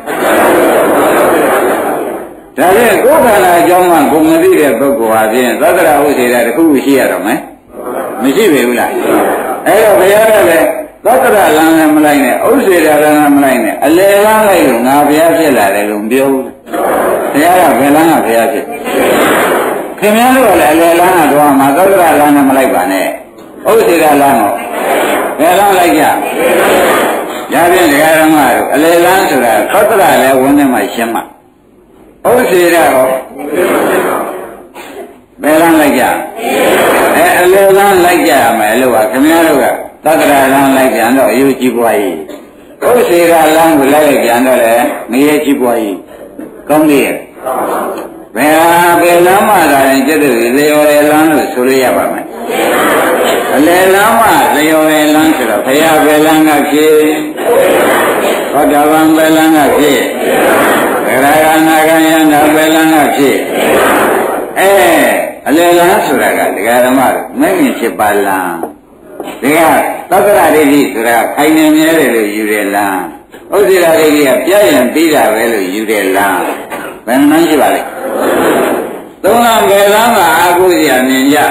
Speaker 2: ဒါဖြင့်ကိုယ်ခန္ဓာအကြောင်းမှကိုမသိတဲ့ပုဂ္ဂိုလ်ဟာဖြင့်သက္ကရာဥစေတာတစ်ခုခုရှိရတော့မယ်မရှိပေဘူးလားအဲ့တော့ဘုရားကလည်းသက္ကရာလမ်းလည်းမလိုက်နဲ့ဥစေတာလမ်းလည်းမလိုက်နဲ့အလယ်လမ်းလိုက်လို့ငါဘုရားဖြစ်လာတယ်လို့မပြောဘူးဘုရားကဘယ်လမ်းကဘုရားဖြစ်ခင်ဗျားတို့ကလည်းအလယ်လမ်းကတော့မှာသက္ကရာလမ်းနဲ့မလိုက်ပါနဲ့ဥစေတာလမ်းကိုဘယ်လမ်းလိုက်ကြဒါဖြင့်ဒကာရမတို့အလယ်လမ်းဆိုတာသက္ကရာလည်းဝန်းထဲမှာရှင်းမှာဥစေတာရောဘယ်လမ်းလိုက်ကြအလယ်လမ်းလိုက်ကြရမယ်လို့ပါခင်ဗျားတို့ကသက္ကရာလမ်းလိုက်ကြတော့အယုကြည်ပွားကြီးဥစေတာလမ်းကိုလိုက်ကြတော့လေငရဲကြည်ပွားကြီးကောင်းသေးရဲ့ဘယ်လမ်းမှသာရင်ကျက်တဲ့လျော်ရလမ်းလို့ဆိုလို့ရပါမယ်အလယ်လမ်းမှလျော်ရလမ်းဆိုတော့ဘုရားဘယ်လမ်းကဖြစ်ဟောတာဗံဘယ်လမ်းကဖြစ်ဗေရဂနာဂယန္တာဘယ်လမ်းကဖြစ်အလယ်လမ်းဆိုတာကဒကာဓမ္မတို့မင်းမြင်7ပါးလမ်းဒီကသက္ကရာဒိဋ္ဌိဆိုတာခိုင်နေမြဲတယ်လို့ယူတယ်လားဥစ္စေရာဒိဋ္ဌိကပြည့်ရင်ပြီးတာပဲလို့ယူတယ်လားဘယ်နှမ်းရှိပါလဲသုံးလမ်းဘယ်လမ်းကအာဟုစရာမြင်ကြ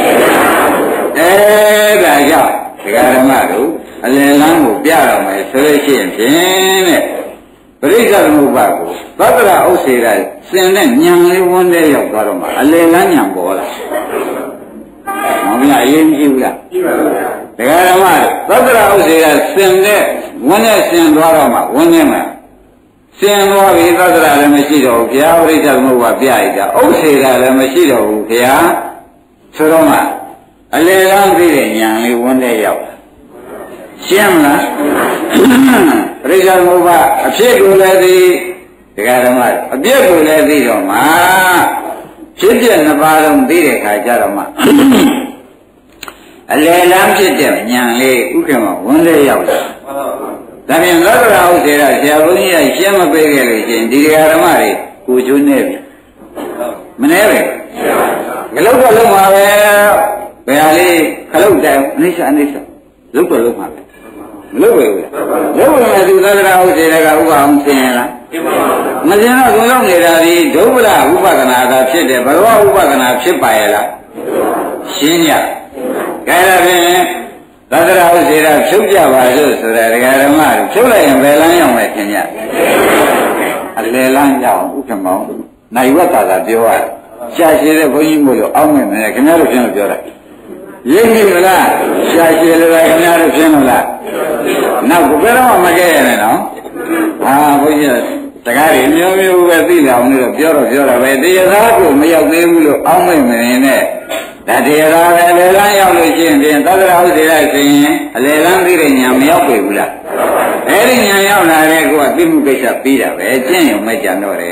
Speaker 2: ဒါကြောင့်ဒကာဓမ္မတို့အလယ်လမ်းကိုပြတော့မယ်ဆိုလို့ရှိရင်ဖြင့်တဲ့ပရိစ္ဆေသမုပ္ပါကိုသက္ကရာဥစ္စေရာစင်တဲ့ညံလေးဝန်းတဲ့ရောက်သွားတော့မှအလယ်လမ်းညံပေါ်လာမဟုတ်လားအရင်ကြည့်ဘူးလားကြည့်ပါဘူးဒကာဓမ္မသက္ကရာဥစ္စေရာစင်တဲ့ဝန်းနဲ့စင်သွားတော့မှဝန်းထဲမှာစင်သွားပြီသက္ကရာလည်းမရှိတော့ဘူးဘုရားပရိစ္ဆေသမုပ္ပါပြရတာဥစ္စေရာလည်းမရှိတော့ဘူးဘုရားဆိုတော့မှအလယ်လမ်းပြီးတဲ့ညံလေးဝန်းတဲ့ရောက်ရှင်းမလားပရိစ္ဆေသမုပ္ပါအဖြစ်ကိုလည်းသိဒကာဓမ္မအပြည့်ကိုလည်းသိတော့မှဖြစ်ပြနှစ်ပါးလုံးသိတဲ့ခါကျတော့မှအလယ်လမ်းဖြစ်တဲ့ဉာဏ်လေးဥက္ကမဝန်းလေးရောက်လာဒါဖြင့်သက္ကရာဥစ္စေရဆရာဘုန်းကြီးကရှင်းမပေးခဲ့လို့ရှိရင်ဒီဒကာဓမ္မတွေကိုကျွန်းနေပြီမနေပဲငလုတ်တော့လုံးပါပဲဘယ်ဟာလေးခလုတ်တိုင်အနိစ္စလုတ်တော့လုံးပါပဲမလုပ်ဘူးလုပ်မယ်သူသတ္တရာဟုတ်တယ်ကဥပအောင်သင်ရလားမသင်တော့သူရောက်နေတာဒီဒုဗ္ဗလဥပဒနာသာဖြစ်တယ်ဘဂဝဥပဒနာဖြစ်ပါရဲ့လားရှင်းကြကဲဒါဖြင့်သတ္တရာဟုတ်တယ်ဖြုတ်ကြပါစို့ဆိုတဲ့ဒကာဓမ္မဖြုတ်လိုက်ရင်ဘယ်လမ်းရောက်လဲသင်ကြအလယ်လမ်းရောက်ဥက္ကမောင်နိုင်ဝတ္တာသာပြောရတယ်ရှားရှည်တဲ့ဘုန်းကြီးမို့လို့အောက်မဲ့မယ်ခင်ဗျားတို့ပြန်လို့ပြောတယ်ရင်းပြီမလားရှားရှည်လို့ခင်ဗျားတို့ပြန်လို့လားနောက်ဘယ်တော့မှမကဲရနဲ့နော်ဟာဘုန်းကြီးတကားတွေမျိုးမျိုးပဲသိလာအောင်လို့ပြောတာပဲတရားသားကိုမရောက်သေးဘူးလို့အောက်မဲ့မယ်နဲ့ဒါတရားသားပဲအလယ်လမ်းရောက်လို့ရှိရင်သတ္တရာဟုတ်တယ်လိုက်ဆိုရင်အလယ်လမ်းသိတဲ့ညာမရောက်ပြီဘူးလားအဲ့ဒီညာရောက်လာတဲ့ကိုကသိမှုကိစ္စပြီးတာပဲကျင့်ရုံမဲ့ကြံတော့တယ်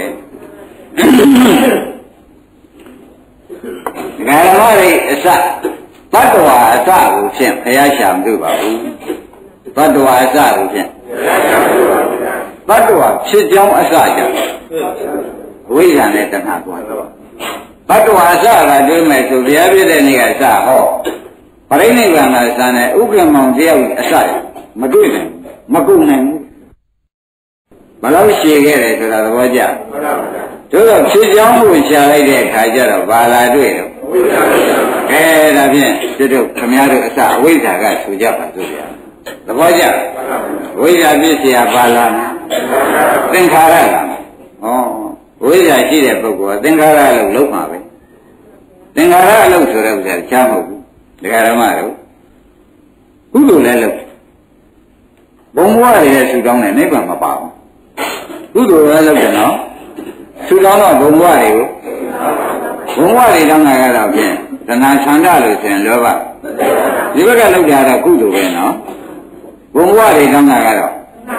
Speaker 2: ဓမ္မရိအစဘတ်တော်အစကိုဖြင့်ဘုရားရှာမလို့ပါဘူးဘတ်တော်အစကိုဖြင့်ဘတ်တော်ဖြစ်ကြောင်းအစကြောင့်ဝိဇ္ဇာနဲ့တဏှာသွားတော့ဘတ်တော်အစကတွေးမယ်ဆိုဘုရားပြတဲ့နေ့ကအစဟောပရိနိဗ္ဗာန်မှာစံတဲ့ဥက္ကမောင်တယောက်အစမတွေ့နိုင်မကုန်နိုင်ဘူးဘယ်လောက်ရှည်ခဲ့တယ်ဆိုတာသဘောကျတို့တော့ဖြစ်ကြောင်းကိုရှာလိုက်တဲ့အခါကျတော့ဘာလာတွေ့တော့အဲဒါဖြင့်တို့ခမည်းတော်အစအဝိဇ္ဇာကဆိုကြပါစို့ဗျာသဘောကျဝိဇ္ဇာဖြစ်เสียဘာလာသင်္ခါရလားဩဝိဇ္ဇာရှိတဲ့ပုဂ္ဂိုလ်ကသင်္ခါရလို့လုံးမှာပဲသင်္ခါရလို့ဆိုတဲ့ဥစ္စာချားမဟုတ်ဘူးဒကာဓမ္မတို့ကုသိုလ်လည်းလုပ်ဘုံဘဝတွေနဲ့ဆူတောင်းတယ်နိဗ္ဗာန်မပါဘူးကုသိုလ်လည်းလုပ်တယ်နော်ဆူတောင်းတော့ဘုံဘဝတွေကိုဘုံဘဝတွေတောင်းတာကတော့ဖြင့်သနာဆန္ဒလို့ဆိုရင်လောဘဒီဘက်ကလောက်ကြတော့ကုသိုလ်ပဲနော်ဘုံဘဝတွေတောင်းတာကတော့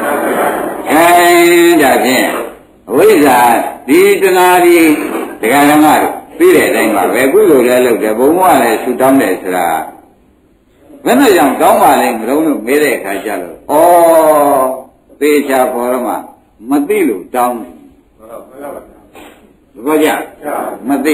Speaker 2: ဒါဖြင့်အဝိဇ္ဇာဒီတဏှာဒီဒကာဓမ္မတို့ပြီးတဲ့အတိုင်းပါပဲကုသိုလ်လည်းလုပ်တယ်ဘုံဘဝလည်းဆူတောင်းတယ်ဆိုတာဘယ်နဲ့ကြောင့်တောင်းပါလဲမလုံးလို့မေးတဲ့အခါကျတော့ဩသေချာပေါ်တော့မှမသိလို့တောင်းတယ်ဘောကြမသိ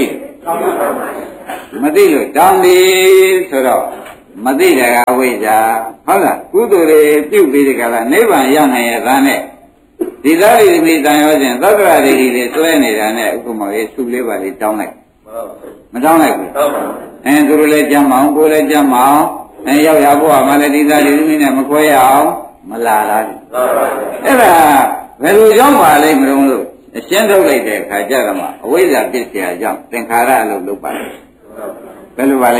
Speaker 2: လို့တောင်းပြီဆိုတော့မသိတဲ့ကဝိဇ္ဇာဟုတ်လားကုသိုလ်တွေပြုပြီးတဲ့ကလာနိဗ္ဗာန်ရနိုင်ရဲ့သားနဲ့ဒီသားတွေမိတန်ရောခြင်းသတ္တရာတွေတွေဆွဲနေတာနဲ့ဥပမာရေးစုလေးပါလေးတောင်းလိုက်မတောင်းလိုက်ဘူးသူတို့လည်းကြမ်းမအောင်ကိုယ်လည်းကြမ်းမအောင်ရောက်ရဖို့မှလည်းဒီသားတွေမိနဲ့မခွဲရအောင်မလာလားအဲ့ဒါဘယ်လိုကြောင့်ပါလိမ့်မလို့အရှင်းထုတ်လိုက်တဲ့အခါကျတော့မှအဝိဇ္ဇာဖြစ်เสียကြောင့်သင်္ခါရလို့လုပ်ပါလေဘယ်လိုပါလဲ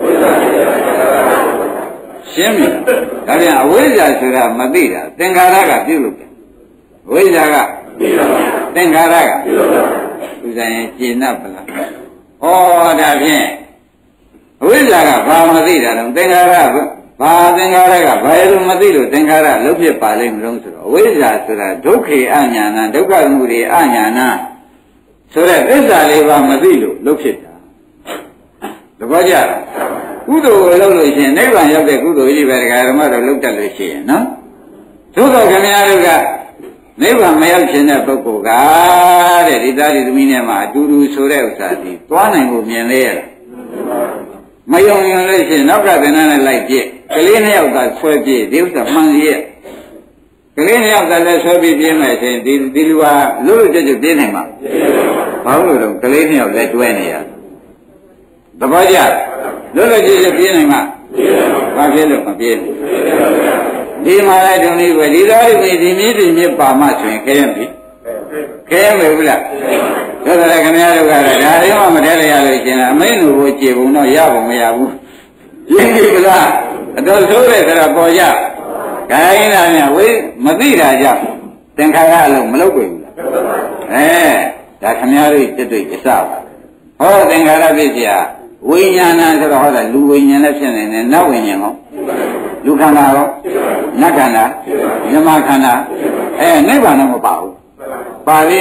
Speaker 2: ရှင်းပြီဒါပြန်အဝိဇ္ဇာဆိုတာမသိတာသင်္ခါရကပြုလုပ်တယ်ဝိဇ္ဇာကသင်္ခါရကဥစ္စာရင်ကျင့်납ပလားဩဒါဖြင့်အဝိဇ္ဇာကဘာမသိတာတော့သင်္ခါရဘာသင်္ခါရကဘာလို့မသိလို့သင်္ခါရလုံးဖြစ်ပါလိမ့်မလို့ဆိုတော့အဝိဇ္ဇာဆိုတာဒုက္ခေအညာဏဒုက္ခမှုတွေအညာဏဆိုတဲ့သစ္စာလေးပါမသိလို့လုံးဖြစ်တာသဘောကျလားကုသိုလ်ကိုလုပ်လို့ရှိရင်နိဗ္ဗာန်ရောက်တဲ့ကုသိုလ်ကြီးပဲဒကာဓမ္မတို့လုပ်တတ်လို့ရှိရင်နော်သို့တော်ခင်ဗျားတို့ကနိဗ္ဗာန်မရောက်ခြင်းတဲ့ပုဂ္ဂိုလ်ကတဲ့ဒီသားဒီသမီးနဲ့မှအတူတူဆိုတဲ့ဥစ္စာဒီသွားနိုင်ဖို့မြင်လေရလားမယုံရင်လို့ရှိရင်နောက်ကသင်္นานနဲ့လိုက်ပြည့်ကလေးနှစ်ယောက်ကဆွဲပြည့်ဒီဥစ္စာမှန်ရဲ့ကလေးနှစ်ယောက်ကလည်းဆွဲပြည့်ပြင်းမယ်ဆိုရင်ဒီလူဟာလွတ်လွတ်ကျွတ်ကျွတ်ပြင်းနိုင်မှာဘာလို့လဲတော့ကလေးနှစ်ယောက်လည်းတွဲနေရသဘောကျလွတ်လွတ်ကျွတ်ကျွတ်ပြင်းနိုင်မှာဘာဖြစ်လို့မပြင်းဒီမှာလည်းတုံးလေးပဲဒီသားတွေဒီနည်းဒီမြစ်ပါမှဆိုရင်ခဲရပြီခဲရမယ်ဘူးလားဒါဆိုလည်းခင်ဗျားတို့ကလည်းဒါတွေမှမထဲရရလို့ရှင်အမိန့်လိုကိုကြည်ပုံတော့ရပုံမရဘူးရင်းပြီလားအတော်ဆိုးတဲ့ဆိုတော့ပေါ်ရခိုင်းတာများဝိမသိတာကြောင့်သင်္ခါရအလုံးမလုပ်ဘူးလားဒါခင်ဗျားတို့တက်တွေ့ကြစပါဟောသင်္ခါရဖြစ်เสียဝိညာဏဆိုတော့ဟောတာလူဝိညာဉ်လည်းဖြစ်နေတယ်နတ်ဝိညာဉ်ဟောလူခန္ဓာရောနတ်ခန္ဓာမြမခန္ဓာနိဗ္ဗာန်တော့မပါဘူးပါလေ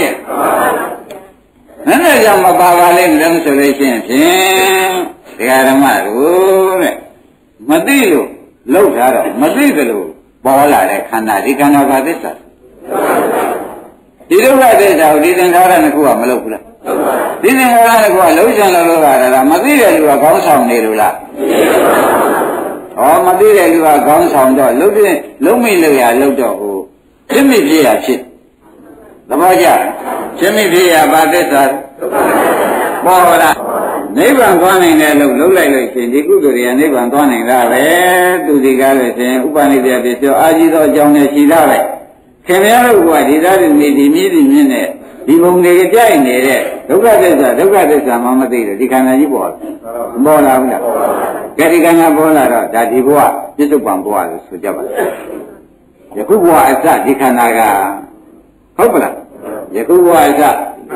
Speaker 2: နဲ့ကြောင့်မပါပါလိမ့်မယ်ဆိုလို့ရှိရင်ဖြင့်ဒကာဓမ္မတို့တဲ့မသိလို့လောက်ထားတော့မသိသလိုပေါ်လာတဲ့ခန္ဓာဒီခန္ဓာဘာသစ္စာဒီဒုက္ခသစ္စာကိုဒီသင်္ခါရနှစ်ခုကမလုပ်ဘူးလားဒီသင်္ခါရနှစ်ခုကလုံးချင်လို့ရတာမသိတဲ့လူကခေါင်းဆောင်နေလို့လားမသိတဲ့လူကခေါင်းဆောင်တော့လုံးမိလို့ရလို့တော့ဟိုဖြစ်မိဖြစ်ရဖြစ်သဘောကျဖြစ်မိဖြစ်ရဘာသစ္စာပေါ်လာနိဗ္ဗာန်သွားနိုင်တယ်လို့လုံးလိုက်လို့ရှင်ဒီကုသိုလ်တွေကနိဗ္ဗာန်သွားနိုင်တာပဲသူဒီကားလို့ရှင်ဥပနိဒေယပစ္စယောအာကြီးသောအကြောင်းနဲ့ရှိတာပဲခင်ဗျားတို့ကဒီသားတွေဒီမြည်ဒီမြင့်နဲ့ဒီဘုံတွေကြိုက်နေတဲ့ဒုက္ခသစ္စာမှမသိလို့ဒီခန္ဓာကြီးပေါ်လာဘူးလားကဲဒီခန္ဓာပေါ်လာတော့ဒါဒီဘဝပြစ္ဆုတ်ပံဘဝလို့ဆိုကြပါလားယခုဘဝအစဒီခန္ဓာကဟုတ်ပလားယခုဘဝအစ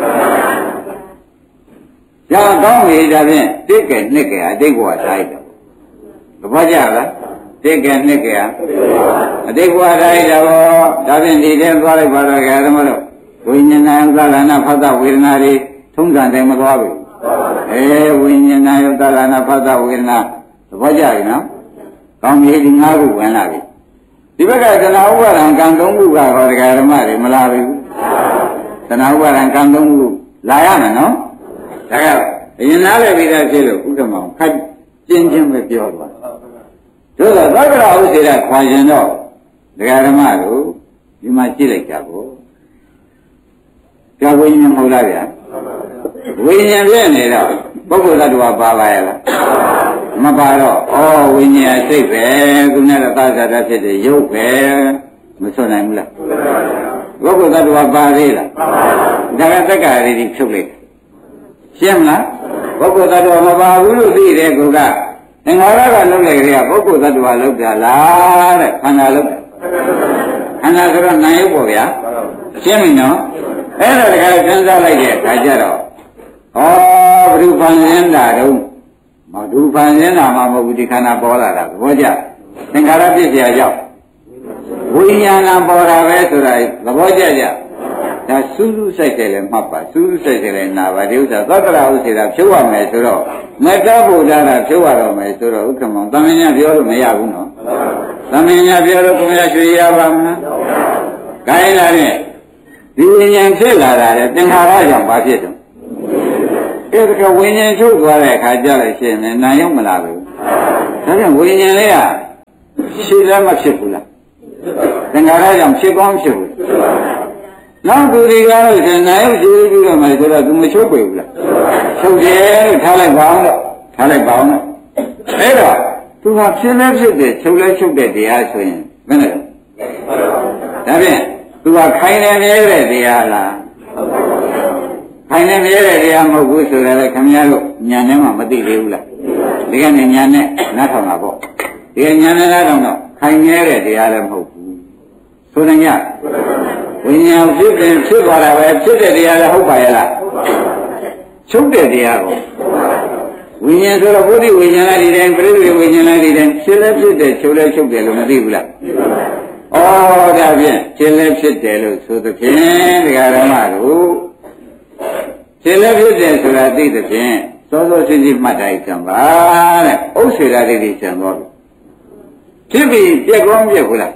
Speaker 2: ကြောင့်ကောင်းပြီဒါဖြင့်တိက္ကဲနှစ်ကဲအတိတ်ဘဝထားရတော့သဘောကျလားတိက္ကဲနှစ်ကဲအတိတ်ဘဝထားရတော့ဒါဖြင့်ဒီထဲသွားလိုက်ပါတော့ကြတယ်မလို့ဝိညာဏသလနာဖသဝေဒနာတွေထုံးစံတိုင်းမသွားဘူးဝိညာဏသလနာဖသဝေဒနာသဘောကျပြီနော်ကောင်းပြီဒီ၅ခုဝင်လာပြီဒီဘက်ကသနာဥပါဒံကံ၃ခုကဟောတရားဓမ္မတွေမလာဘူးသနာဥပါဒံကံ၃ခုလာရမယ်နော်ဒါကအရင်နားလည်ပြီးသားဖြစ်လို့ဥက္ကမောင်ခက်ကျင်းချင်းပဲပြောသွားတို့တော့သက္ကရာဥစေရခွာရင်တော့တရားဓမ္မတို့ဒီမှာကြည့်လိုက်ကြဖို့ကြောက်ဝိညာဉ်မဟုတ်လားဗျာဝိညာဉ်ပြည့်နေတော့ပုဂ္ဂိုလ်သတ္တဝါပါပါရဲ့လားမပါတော့ဝိညာဉ်စိတ်ပဲသူနဲ့တော့သာသာဖြစ်တဲ့ရုပ်ပဲမဆွနိုင်ဘူးလားပုဂ္ဂိုလ်သတ္တဝါပါသေးလားဒါကသက္ကာရီဖြုတ်လိုက်ရှင်းမလားပုဂ္ဂိုလ်သတ္တဝါမပါဘူးလို့သိတဲ့ကောကသင်္ခါရကလုံးလိုက်ကြရပုဂ္ဂိုလ်သတ္တဝါလောက်တာလားတဲ့ခန္ဓာလောက်ခန္ဓာဆိုတော့နာယုတ်ပေါ့ဗျာရှင်းပြီနော်အဲ့ဒါတခါစဉ်းစားလိုက်တဲ့အခါကျတော့ဘုရုဖန်ရင်းတာတော့မဒုဖန်ရင်းတာမှမဟုတ်ဘူးဒီခန္ဓာပေါ်လာတာသဘောကျသင်္ခါရပြည့်စရာရောက်ဝိညာဏပေါ်တာပဲဆိုတာသဘောကျကြဒါစူးစူးဆိုင်တယ်လည်းမှတ်ပါစူးစူးဆိုင်တယ်လည်းနာပါဒီဥစ္စာသတ္တရာဥစ္စာဖြုတ်ရမယ်ဆိုတော့မတ္တဗုဒ္ဓတာဖြုတ်ရတော့မယ်ဆိုတော့ဥက္ကမောင်သမင်ညာပြောလို့မရဘူးနော်သမင်ညာပြောလို့ကိုမရရွှေရပါမလားခိုင်းလာတဲ့ဒီဝိညာဉ်ဖြစ်လာတာလေသင်္ခါရကြောင့်ဘာဖြစ်တော့အဲ့ဒါကဝိညာဉ်ချုပ်သွားတဲ့အခါကျလိုက်ရှင်းနေနာယုံမလာဘူးဒါကြောင့်ဝိညာဉ်လေးကရှင်းလည်းမဖြစ်ဘူးလားသင်္ခါရကြောင့်ဖြစ်ကောင်းဖြစ်ဘူးနောက်သူတွေကတော့ရှင်နာယုရှိပြီးတော့မှဆိုတော့သူမချုပ်ပေဘူးလားချုပ်တယ်လို့ထားလိုက်ပါအောင်တော့အဲ့တော့သူကဖြစ်လဲဖြစ်တယ်ချုပ်လဲချုပ်တဲ့တရားဆိုရင်ဘယ်နဲ့ဒါဖြင့်သူကခိုင်နေမြဲတဲ့တရားလားခိုင်နေမြဲတဲ့တရားမဟုတ်ဘူးဆိုတော့ခင်ဗျားတို့ညာထဲမှာမသိသေးဘူးလားဒီကနေ့ညာနဲ့နားထောင်တာပေါ့ဒီကညာနဲ့နားထောင်တော့ခိုင်မြဲတဲ့တရားလည်းမဟုတ်ဘူးဆိုရင်ညဝိညာဉ်ဖြစ်သွားတာပဲဖြစ်တဲ့တရားလည်းဟုတ်ပါရဲ့လားချုပ်တဲ့တရားကိုဝိညာဉ်ဆိုတော့ဘုဒ္ဓဝိညာဉ်လည်းဒီတိုင်းပြိဋိဝိညာဉ်လည်းဒီတိုင်းဖြစ်လည်းဖြစ်တယ်ချုပ်လည်းချုပ်တယ်လို့မသိဘူးလားဒါဖြင့်ဖြစ်လည်းဖြစ်တယ်လို့ဆိုသဖြင့်ဒကာဓမ္မတို့ဖြစ်လည်းဖြစ်တယ်ဆိုတာသိသဖြင့်စောစောစီးစီးမှတ်တိုင်းကြံပါတဲ့ဥစ္စေရာလေးတွေကြံသွားပြီဖြစ်ပြီးပြက်ကောင်းပြက်ဘူးလား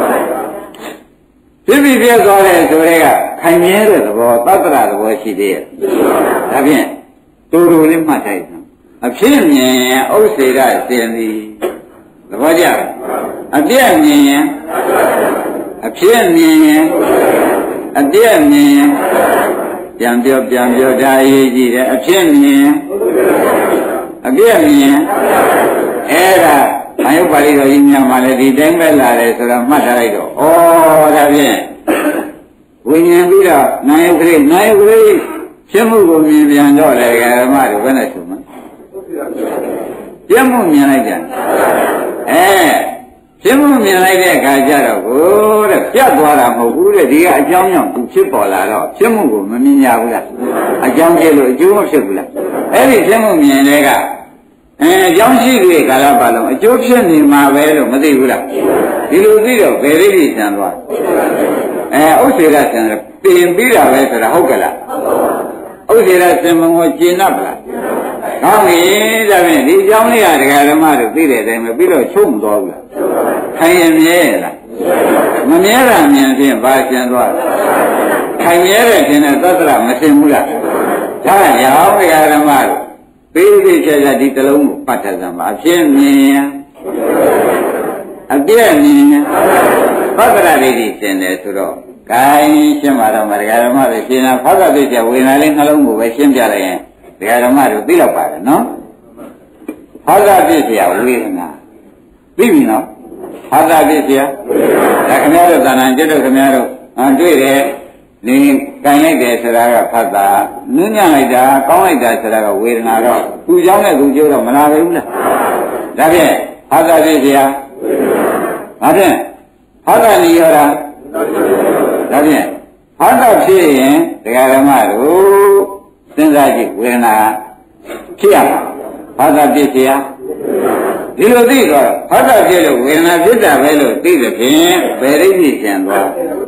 Speaker 2: ဖြစ်ပြီးပြက်သွားတယ်ဆိုတဲ့ကခိုင်မြဲတဲ့သဘောသတ္တရသဘောရှိသေးရဲ့ဒါဖြင့်တူတူလေးမှတ်တိုင်းအဖြစ်မြင်ဥစ္စေရရှင်သည်သဘောကျအပြည့်မြင်ရင်အဖြစ်မြင်ရင်အပြည့်မြင်ရင်ပြန်ပြောဒါအရေးကြီးတယ်အဖြစ်မြင်အပြည့်မြင်အဲ့ဒါအယုပါဠိတော်ကြီးများမှလည်းဒီတိုင်းပဲလာတယ်ဆိုတော့မှတ်ထားလိုက်တော့ဒါဖြင့်ဝိညာဉ်ပြီးတော့နာယုကလေးဖြစ်မှုကိုမြင်ပြန်တော့လေဓမ္မတို့ဘယ်နဲ့ဆိုမှပြတ်မှုမြင်လိုက်ကြဖြစ်မှုမြင်လိုက်တဲ့အခါကျတော့တဲ့ပြတ်သွားတာမဟုတ်ဘူးတဲ့ဒီကအကြောင်းကြောင့်သူဖြစ်ပေါ်လာတော့ဖြစ်မှုကိုမမြင်ရဘူးလားအကြောင်းဖြစ်လို့အကျိုးမဖြစ်ဘူးလားအဲ့ဒီဖြစ်မှုမြင်တဲ့ကအကြောင်းရှိတဲ့ကာလပတ်လုံးအကျိုးဖြစ်နေမှာပဲလို့မသိဘူးလားဒီလိုသိတော့ဘယ်လေးကြီးဆံသွားဥစ္စေရဆံပြင်ပြီးတာပဲဆိုတာဟုတ်ကလားဥစ္စေရဆံမကိုကျင့်납လားဟောပြီဒါဖြင့်ဒီအကြောင်းလေးကဒကာဓမ္မတို့သိတဲ့အတိုင်းပဲပြီးတော့ချုပ်မသွားဘူးလားခိုင်ရမြဲလားမမြဲတာမြင်ဖြင့်ဘာကျန်သွားလဲခိုင်မြဲတဲ့ခြင်းနဲ့သတ္တရမသိဘူးလားဒါရောဒကာဓမ္မတို့ပြီးချာဒီတလုံးကိုပတ်ထားစမ်းပါအဖြစ်မြင်အပြည့်မြင်ပတ္တရာဒိဋ္ဌိရှင်တယ်ဆိုတော့ဂိုင်းရှင်းပါတော့မှာဒကာဓမ္မတွေရှင်းတာဖသပစ္စယဝေဒနာလေးနှလုံးကိုပဲရှင်းပြလိုက်ရင်ဒကာဓမ္မတို့သိတော့ပါတယ်နော်ဖသပစ္စယဝေဒနာသိပြီနော်ဖသပစ္စယဒါခင်ဗျားတို့သာနာကျွတ်တို့ခင်ဗျားတို့တွေ့တယ်နေကြိုင်လိုက်တယ်ဆိုတာကဖသနူးညံ့လိုက်တာကောင်းလိုက်တာဆိုတာကဝေဒနာတော့သူเจ้าနဲ့သူကျိုးတော့မလာဘူးလားဒါဖြင့်ဖသပစ္စယဒါဖြင့်ဖသနိရောဓဒါဖြင့်ဖသဖြစ်ရင်ဒကာဓမ္မတို့စဉ်းစားကြည့်ဝေဒနာဖြစ်ရမှာဖသပစ္စယဒီလိုသိတော့ဖသဖြစ်လို့ဝေဒနာဖြစ်တာပဲလို့သိတဲ့ဖြင့်ဘယ်ရိပ်ဖြစ်ကျန်သွား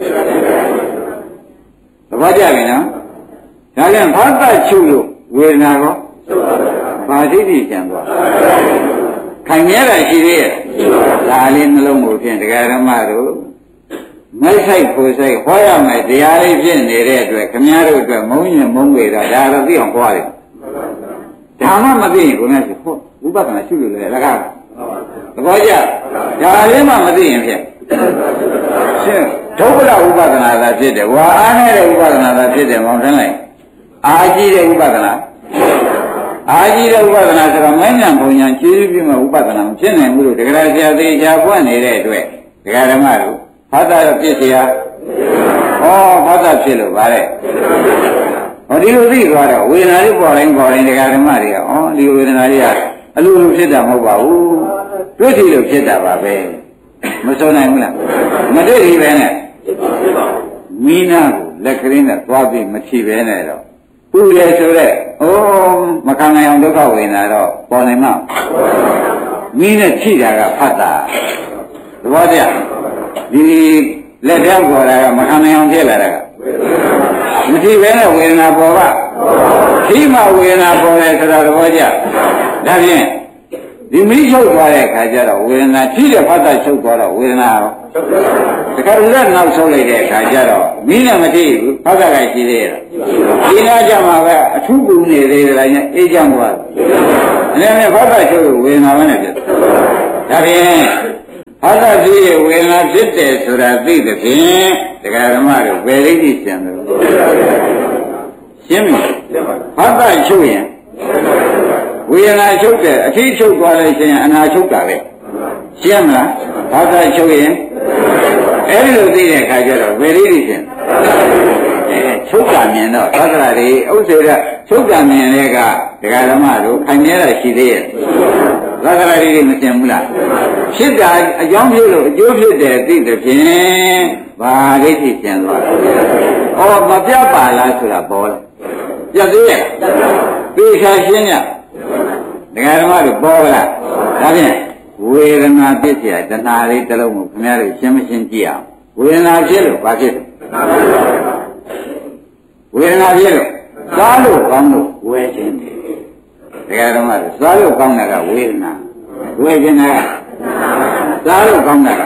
Speaker 2: သဘောကျပြီနော်ဒါကြောင့်ဖသချုပ်လို့ဝေဒနာကောဘာဒိဋ္ဌိကျန်သွားခိုင်မြဲတာရှိသေးရဲ့ဒါလေးနှလုံးကိုဖြင့်ဒကာဓမ္မတို့မိုက်ဆိုင်ကိုဆိုင်ဟောရမယ်တရားလေးဖြစ်နေတဲ့အတွက်ခမည်းတော်အတွက်မုန်းရင်မုန်းပေတာဒါတော့သိအောင်ဟောရတယ်ဒါမှမသိရင်ကိုယ်နဲ့ဆိုဟောဥပဒနာရှုလို့လေလကားသဘောကျဒါလေးမှမသိရင်ဖြင့်ရှင်းဒုက္ခဥပဒနာသာဖြစ်တယ်ဝါအားနေတဲ့ဥပဒနာသာဖြစ်တယ်မောင်ထမ်းလိုက်အာကြီးတဲ့ဥပဒနာအာကြီးတဲ့ဥပဒနာဆိုတော့မဉ္ဇဉ်ဘုံညာကျေးဇူးပြုမဲ့ဥပဒနာမဖြစ်နိုင်ဘူးလို့ဒကာဆရာသေးချာပွင့်နေတဲ့အတွက်ဒကာဓမ္မတို့ဖသရပစ္စယဖသဖြစ်လို့ဗါတဲ့ဟောဒီလိုသိသွားတော့ဝေဒနာလေးပေါ်တိုင်းဒကာဓမ္မတွေကဒီဝေဒနာလေးကအလိုလိုဖြစ်တာမဟုတ်ပါဘူးတွေ့ထီလို့ဖြစ်တာပါပဲမစိုးနိုင်ဘူးလားမတွေ့ထီပဲနဲ့မိနာကိုလက်ကလေးနဲ့သွားပြီးမထီပဲနဲ့တော့ဥရဆိုတဲ့မခံနိုင်အောင်ဒုက္ခဝေဒနာတော့ပေါ်နိုင်မှာမိနဲ့ထိတာကဖတ်တာသဘောကျဒီလက်ထဲပေါ်တာကမခံနိုင်အောင်ဖြစ်လာတာကမထီပဲနဲ့ဝေဒနာပေါ်ပါထိမှဝေဒနာပေါ်တယ်ဆိုတော့သဘောကျဒါဖြင့်ဒီမိချုပ်သွားတဲ့အခါကျတော့ဝေဒနာထိတဲ့ဖတ်တာချုပ်သွားတော့ဝေဒနာရောတခါလည်းနောက်ဆုံးလိုက်တဲ့အခါကျတော့မိနဲ့မထိဘူးဖတ်တာကရှိသေးတယ်ဒီနာကြမှာပဲအထူးကူနေသေးတယ်လည်းအေးချမ်းသွားတယ်အဲ့ဒါနဲ့ဖတ်တာချုပ်ဝေဒနာပဲနဲ့ဖြစ်ဒါဖြင့်ဖတ်တာဖြစ်ရဲ့ဝေဒနာဖြစ်တယ်ဆိုတာသိတဲ့ဖြင့်ဒကာဓမ္မတို့ဘယ်လိမ့်သိကျန်တယ်ရှင်းပြီဖတ်တာချုပ်ရင်ဝေဒနာချုပ်တယ်အထီးချုပ်သွားလို့ရှိရင်အနာချုပ်တာပဲရှင်းမလားဘာသာချုပ်ရင်အဲ့ဒီလိုသိတဲ့အခါကျတော့ဗေရိတိရှင်ချုပ်တာမြင်တော့သက္ကရာတွေဥစ္စေရချုပ်တာမြင်တဲ့ကဒကာဓမ္မတို့ခိုင်မြဲတာရှိသေးရဲ့သက္ကရာတွေမသိဘူးလားဖြစ်တာအကြောင်းဖြစ်လို့အကျိုးဖြစ်တယ်သိတဲ့ဖြင့်ဘာဒိဋ္ဌိကျန်သွားတယ်မပြတ်ပါလားဆိုတာပေါ်လာပြတ်သေးရဲ့သိချာရှင်းရဒကာဓမ္မတို့ပေါ်လာဒါဖြင့်ဝေဒနာဖြစ်เสียတဏှာလေးတစ်လုံးကိုခင်ဗျားတို့ရှင်းမရှင်းကြည့်အောင်ဝေဒနာဖြစ်လို့ဘာဖြစ်လဲဝေဒနာဖြစ်လို့စားလို့ကောင်းလို့ဝေခြင်းတယ်ဒကာဓမ္မတို့စားလို့ကောင်းတာကဝေဒနာဝေခြင်းတာကစားလို့ကောင်းတာက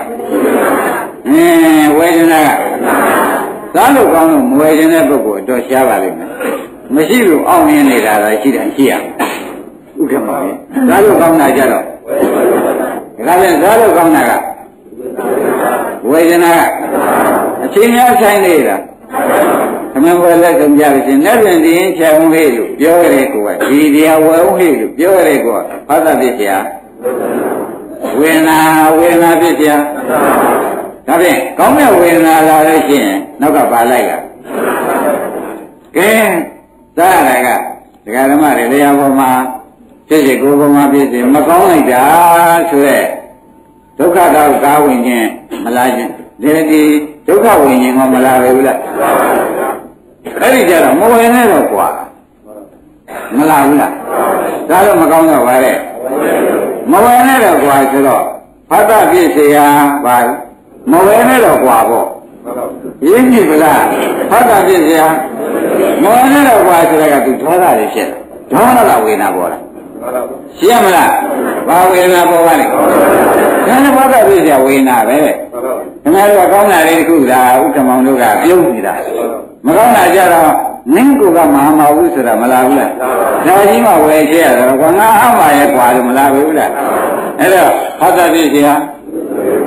Speaker 2: ဝေဒနာကစားလို့ကောင်းလို့မဝေခြင်းတဲ့ပုဂ္ဂိုလ်တော့ရှားပါလိမ့်မယ်မရှိလို့အောင့်ရင်းနေတာသာရှိတယ်ရှိရဥက္ကမပဲစားလို့ကောင်းတာကြတော့ဒါပြန်စားလို့ကောင်းတာကဝေဒနာကအချင်းများဆိုင်နေတာသမန်ဘယ်လက်ဆုံးကြလို့ရှင်လက်ပြန်ဒီရင်ချောင်းဟေ့လို့ပြောရတဲ့ကောဒီတရားဝယ်ဟေ့လို့ပြောရတဲ့ကောဘာသာဖြစ်เสียဝေဒနာဖြစ်เสียဒါပြန်ကောင်းတဲ့ဝေဒနာလာလို့ရှိရင်နောက်ကပါလိုက်ကကဲစားရတာကဒကာဓမ္မတွေတရားပေါ်မှာဖြစ်စေကိုယ်ပေါ်မှာဖြစ်စေမကောင်းလိုက်တာဆိုရဲဒုက္ခတော့ကားဝင်ခြင်းမလားခြင်းဒီဒုက္ခဝင်ခြင်းကမလားပဲဘူးလားအဲ့ဒီကြတော့မဝင်နဲ့တော့ကွာမလားဘူးလားဒါတော့မကောင်းတော့ပါတဲ့မဝင်နဲ့တော့ကွာဆိုတော့ဖတ်တာပြည့်စေရပါမဝင်နဲ့တော့ကွာပေါ့ရင်းကြည့်ပလားဖတ်တာပြည့်စေရမဝင်နဲ့တော့ကွာဆိုတော့ကသူဒေါသတွေဖြစ်တယ်ဒေါသကဝေဒနာပေါ်လာရှင်းမလားဘာဝေဒနာပေါ်ပါလဲဒါနဲ့ဘာသာပြည့်စရာဝေဒနာပဲခင်ဗျားတို့ကောင်းတာလေးတစ်ခုသာဥက္ကမောင်တို့ကပြုံးနေတာမကောင်းတာကြတော့နင်းကိုကမဟာမဟုတ်ဆိုတာမလားဘူးလားဒါကြီးမှဝယ်ချရတော့ငါအမှားရဲ့ကွာလို့မလားဘူးလားအဲ့တော့ဘာသာပြည့်စရာ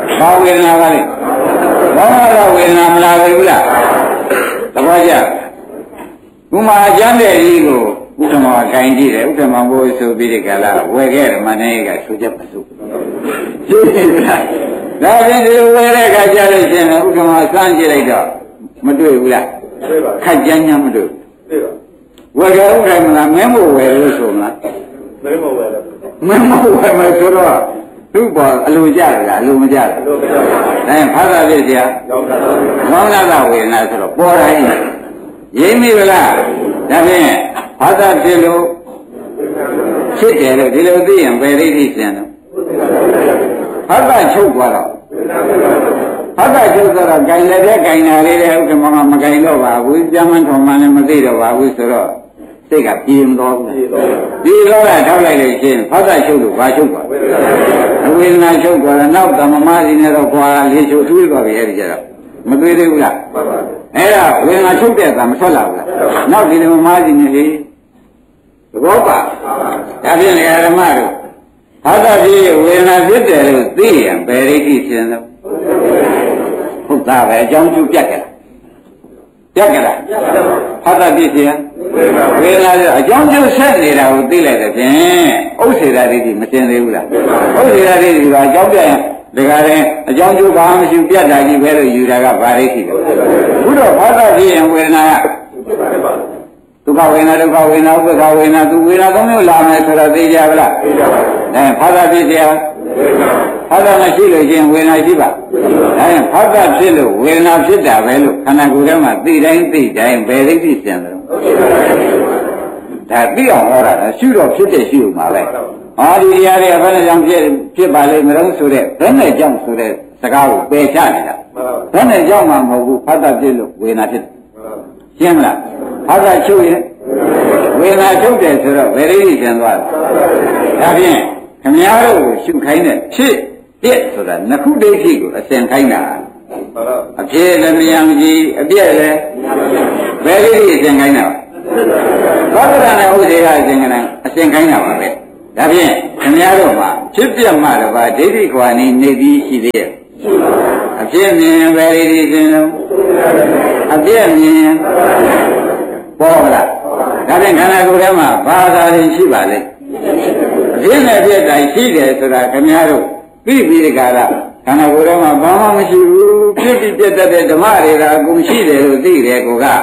Speaker 2: ဘာဝေဒနာကလဲဘောမရဝေဒနာမလာဘူးလားသဘောကျဘုမာကျမ်းတဲ့ကြီးကိုဥက္ကမအကိုင်းကြည့်တယ်ဥက္ကမဘိုးဆိုပြီးဒီကလာဝယ်ခဲ့တယ်မနေ့ကဆိုချက်မဆိုကြည့်နေလားဒါဖြင့်ဒီလိုဝယ်တဲ့အခါကျလို့ရှိရင်ဥက္ကမစမ်းကြည့်လိုက်တော့မတွေ့ဘူးလားတွေ့ပါခက်ကြမ်းကြမ်းမတွေ့တွေ့ပါဝယ်ကြဥက္ကမလားမင်းမို့ဝယ်လို့ဆိုမလားမင်းမို့ဝယ်လို့မင်းမို့ဝယ်မယ်ဆိုတော့သူ့ပေါ်အလိုကြရလားအလိုမကြဘူးအလိုမကြဘူးဒါရင်ဖာသာပြည့်စရာမောင်နာဝေဒနာဆိုတော့ပေါ်တိုင်းရိမ့်မိဗလားဒါဖြင့်ဘာသာဖြစ်လို့ဖြစ်တယ်လို့ဒီလိုသိရင်ဘယ်ရိပ်သိစင်တော့ဘာသာချုပ်သွားတော့ဘာသာချုပ်သွားတော့ဂိုင်လည်းတဲ့ဂိုင်နာလေးတဲ့ဥက္ကမကမဂိုင်တော့ပါဘူးကျမ်းမှန်ထုံမှန်လည်းမသိတော့ပါဘူးဆိုတော့စိတ်ကပြေမတော်ဘူးဒီလိုကထောက်လိုက်လို့ရှိရင်ဘာသာချုပ်လို့ဘာချုပ်သွားဝေဒနာချုပ်သွားတော့နောက်သမမစီနဲ့တော့ခွာလေးချုပ်တွေးသွားပြီအဲ့ဒီကျတော့မတွေးသေးဘူးလားအဲ့ဒါဝေဒနာချုပ်တဲ့အခါမထွက်လာဘူးလားနောက်ဒီသမမစီနဲ့လေသဘောပါဒါဖြင့်ဓမ္မတို့ဘာသာဖြစ်ဝေဒနာဖြစ်တယ်လို့သိရင်ဘယ်ရိပ်ဖြစ်ရင်တော့ဟုတ်သားပဲအကြောင်းကျပြတ်ကြလားပြတ်ကြလားဘာသာဖြစ်ရင်ဝေဒနာအကြောင်းကျဆက်နေတာကိုသိလိုက်တဲ့ဖြင့်ဥစ္စေတာဒိဋ္ဌိမတင်သေးဘူးလားဥစ္စေတာဒိဋ္ဌိကအကြောင်းပြရင်ဒါကြရင်အကြောင်းကျဘာမှမရှိပြတ်တာကြီးပဲလို့ယူတာကဘာဒိဋ္ဌိလဲအခုတော့ဘာသာဖြစ်ရင်ဝေဒနာကဒုက္ခဝေဒနာဒုက္ခဝေဒနာဥပ္ပခဝေဒနာသူဝေဒနာသုံးမျိုးလာမယ်ဆိုတော့သိကြပါလားသိကြပါဘူးဘာသာဖြစ်เสียဘာသာမရှိလို့ချင်းဝေဒနာရှိပါဒါရင်ဘာသာဖြစ်လို့ဝေဒနာဖြစ်တာပဲလို့ခန္ဓာကိုယ်ထဲမှာသိတိုင်းသိတိုင်းဘယ်သိသိပြန်တယ်ဒါသိအောင်ဟောတာရှုတော့ဖြစ်တဲ့ရှုမှာပဲဟောဒီတရားတွေကဘယ်နဲ့ကြောင့်ဖြစ်ပါလိမ့်မလို့ဆိုတဲ့ဘယ်နဲ့ကြောင့်ဆိုတဲ့စကားကိုပယ်ချနေတာဘယ်နဲ့ကြောင့်မှမဟုတ်ဘူးဘာသာဖြစ်လို့ဝေဒနာဖြစ်ရှင်းမလားဘာသာချုပ်ရင်ဝေဒနာချုပ်တယ်ဆိုတော့ဘယ်လိုပြန်သွားလဲဒါဖြင့်ခင်ဗျားတို့ကိုရှုခိုင်းတဲ့ဖြစ်ပြက်ဆိုတာနှစ်ခုဒိဋ္ဌိကိုအစဉ်ခိုင်းတာအဖြစ်လည်းမယံကြည်အပြက်လည်းဘယ်လိုအစဉ်ခိုင်းတာသောတရနဲ့ဥဒေကအစဉ်ခိုင်းတာအစဉ်ခိုင်းတာပါပဲဒါဖြင့်ခင်ဗျားတို့မှာဖြစ်ပြက်မှတော့ဗာဒိဋ္ဌိခွာနေနေပြီးရှိသေးရဲ့အဖြစ်မြင်ဘယ်လိုအစဉ်လုံးအပြက်မြင်ပေါ်လာဒါဖြင့်ခန္ဓာကိုယ်ထဲမှာဘာသာတွေရှိပါလဲအဖြစ်နဲ့ပြည့်တိုင်ရှိတယ်ဆိုတာခင်ဗျားတို့ပြီးပြီးဒီကရခန္ဓာကိုယ်ထဲမှာဘာမှမရှိဘူးပြည့်ပြည့်တတ်တဲ့ဓမ္မတွေကအကုန်ရှိတယ်လို့သိတယ်ကိုက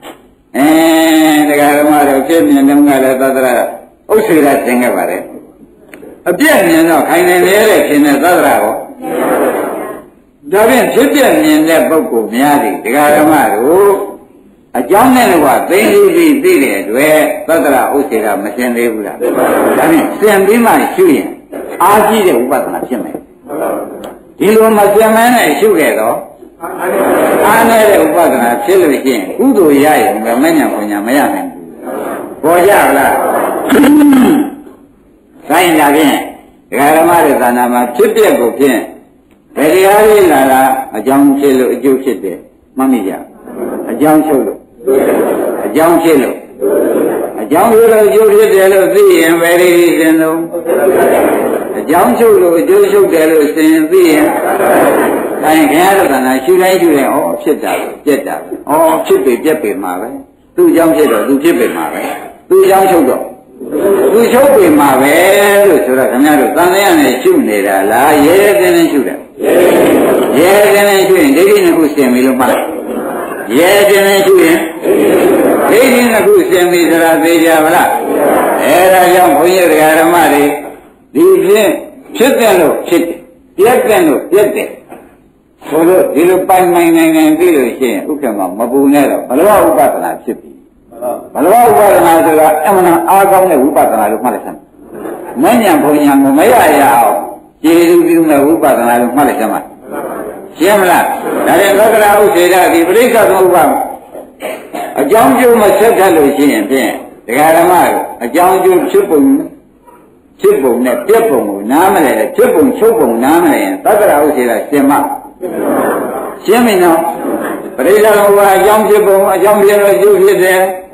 Speaker 2: တရားဓမ္မတို့ဖြစ်မြင်တုန်းကလည်းသတ္တရဥစ္စေရသင်ခဲ့ပါတယ်အပြည့်မြင်တော့ခိုင်နေနေတဲ့ရှင်တဲ့သတ္တရကိုဒါဖြင့်ဖြစ်ပြမြင်တဲ့ပုဂ္ဂိုလ်များသည်တရားဓမ္မတို့အကြောင်းနဲ့ကသိသိပြီးသိတဲ့အတွက်သတ္တရဥစ္စေရမရှင်းသေးဘူးလားဒါဖြင့်ရှင်းပြီးမှရှုရင်အားကြီးတဲ့ဥပဒနာဖြစ်မယ်ဒီလိုမရှင်းမနဲ့ရှုခဲ့တော့အားနေတဲ့ဥပဒနာဖြစ်လို့ရှိရင်ကုသိုလ်ရရင်မဉ္ဇဉ်ပညာမရနိုင်ဘူးပေါ်ကြလားဆိုင်လာဖြင့်ဒကာဓမ္မတွေသာနာမှာဖြစ်ပျက်ကိုဖြင့်ဘယ်တရားလေးလာတာအကြောင်းဖြစ်လို့အကျိုးဖြစ်တယ်မှတ်မိကြအကြောင်းချုပ်လို့အကြောင်းဖြစ်လို့အကြောင်းလို့အကျိုးဖြစ်တယ်လို့သိရင်ဘယ်လိုသင်တော့အကြောင်းချုပ်လို့အကျိုးချုပ်တယ်လို့သင်သိရင်အဲခင်ဗျားတို့ကလည်းရှုတိုင်းရှုရင်ဩဖြစ်တာပြက်တာဩဖြစ်ပေပြက်ပေမှာပဲသူ့အကြောင်းဖြစ်တော့သူဖြစ်ပေမှာပဲသူ့အကြောင်းချုပ်တော့သူချုပ်ပေမှာပဲလို့ဆိုတော့ခင်ဗျားတို့သံဃာနဲ့ရှုနေတာလားရဲရဲတင်းတင်းရှုတယ်ရဲရဲတင်းတင်းရှုရင်ဒိဋ္ဌိနှစ်ခုဆင်ပြီလို့မှတ်လိုက်ရဲတင်းတင်းရှုရင်ဒိဋ္ဌိနှစ်ခုဆင်ပြီဆိုတာသိကြပါလားအဲဒါကြောင့်ဘုန်းကြီးတရားဓမ္မတွေဒီဖြင့်ဖြစ်တယ်လို့ဖြစ်တယ်ပြက်တယ်လို့ပြက်တယ်ဆိုလို့ဒီလိုပိုင်နိုင်ပြီးလို့ရှိရင်ဥက္ကမမပူနဲ့တော့ဘလဝဥပဒနာဖြစ်ပြီဘလဝဥပဒနာဆိုတာအမှန်အားကောင်းတဲ့ဝိပဿနာလို့မှတ်လိုက်စမ်းမဉ္ဇဉ်ဘုံညာကိုမရရအောင်ကျေစုပြုမဲ့ဝိပဿနာလို့မှတ်လိုက်စမ်းပါရှင်းမလားဒါရင်သက္ကရာဥစေရဒီပရိစ္ဆေသမုပ္ပါအကြောင်းကျိုးမဆက်တတ်လို့ရှိရင်ဖြင့်ဒကာဓမ္မအကြောင်းကျိုးဖြစ်ပုံနဲ့ပြက်ပုံကိုနားမလဲဖြစ်ပုံချုပ်ပုံနားမလဲရင်သက္ကရာဥစေရရှင်းမရှင်းပြီနော်ပရိစ္ဆေသမုပ္ပါအကြောင်းဖြစ်ပုံအကြောင်းပြလို့ကျိုးဖြစ်တယ်